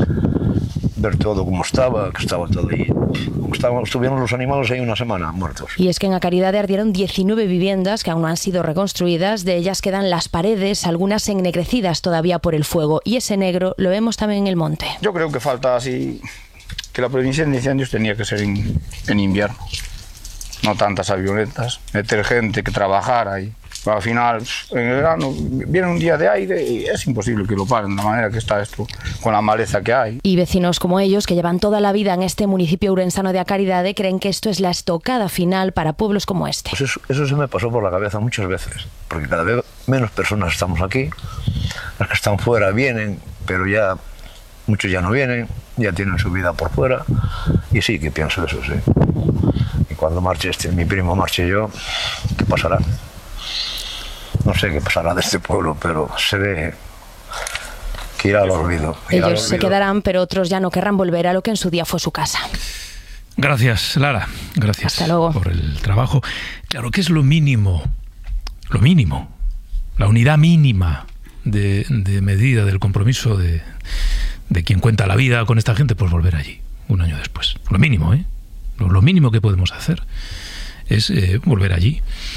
ver todo como estaba, que estaba todo ahí. Estuvieron los animales ahí una semana muertos. Y es que en Acaridade ardieron 19 viviendas que aún no han sido reconstruidas. De ellas quedan las paredes, algunas ennegrecidas todavía por el fuego. Y ese negro lo vemos también en el monte. Yo creo que falta así, que la prevención de incendios tenía que ser en invierno. No tantas avionetas, meter gente que trabajara ahí. Al final, en el verano viene un día de aire y es imposible que lo paren de la manera que está esto, con la maleza que hay. Y vecinos como ellos, que llevan toda la vida en este municipio ourensano de A Caridade, creen que esto es la estocada final para pueblos como este. Pues eso se me pasó por la cabeza muchas veces, porque cada vez menos personas estamos aquí, las que están fuera vienen, pero ya muchos ya no vienen, ya tienen su vida por fuera, y sí que pienso eso, sí. Y cuando marche mi primo, marche yo, ¿qué pasará? No sé qué pasará de este pueblo, pero se ve que irá al olvido. Ellos se quedarán, pero otros ya no querrán volver a lo que en su día fue su casa. Gracias, Lara. Gracias. Hasta luego. Por el trabajo. Claro, que es lo mínimo, la unidad mínima de medida del compromiso de quien cuenta la vida con esta gente, pues volver allí, un año después. Lo mínimo, ¿eh? Lo mínimo que podemos hacer es volver allí.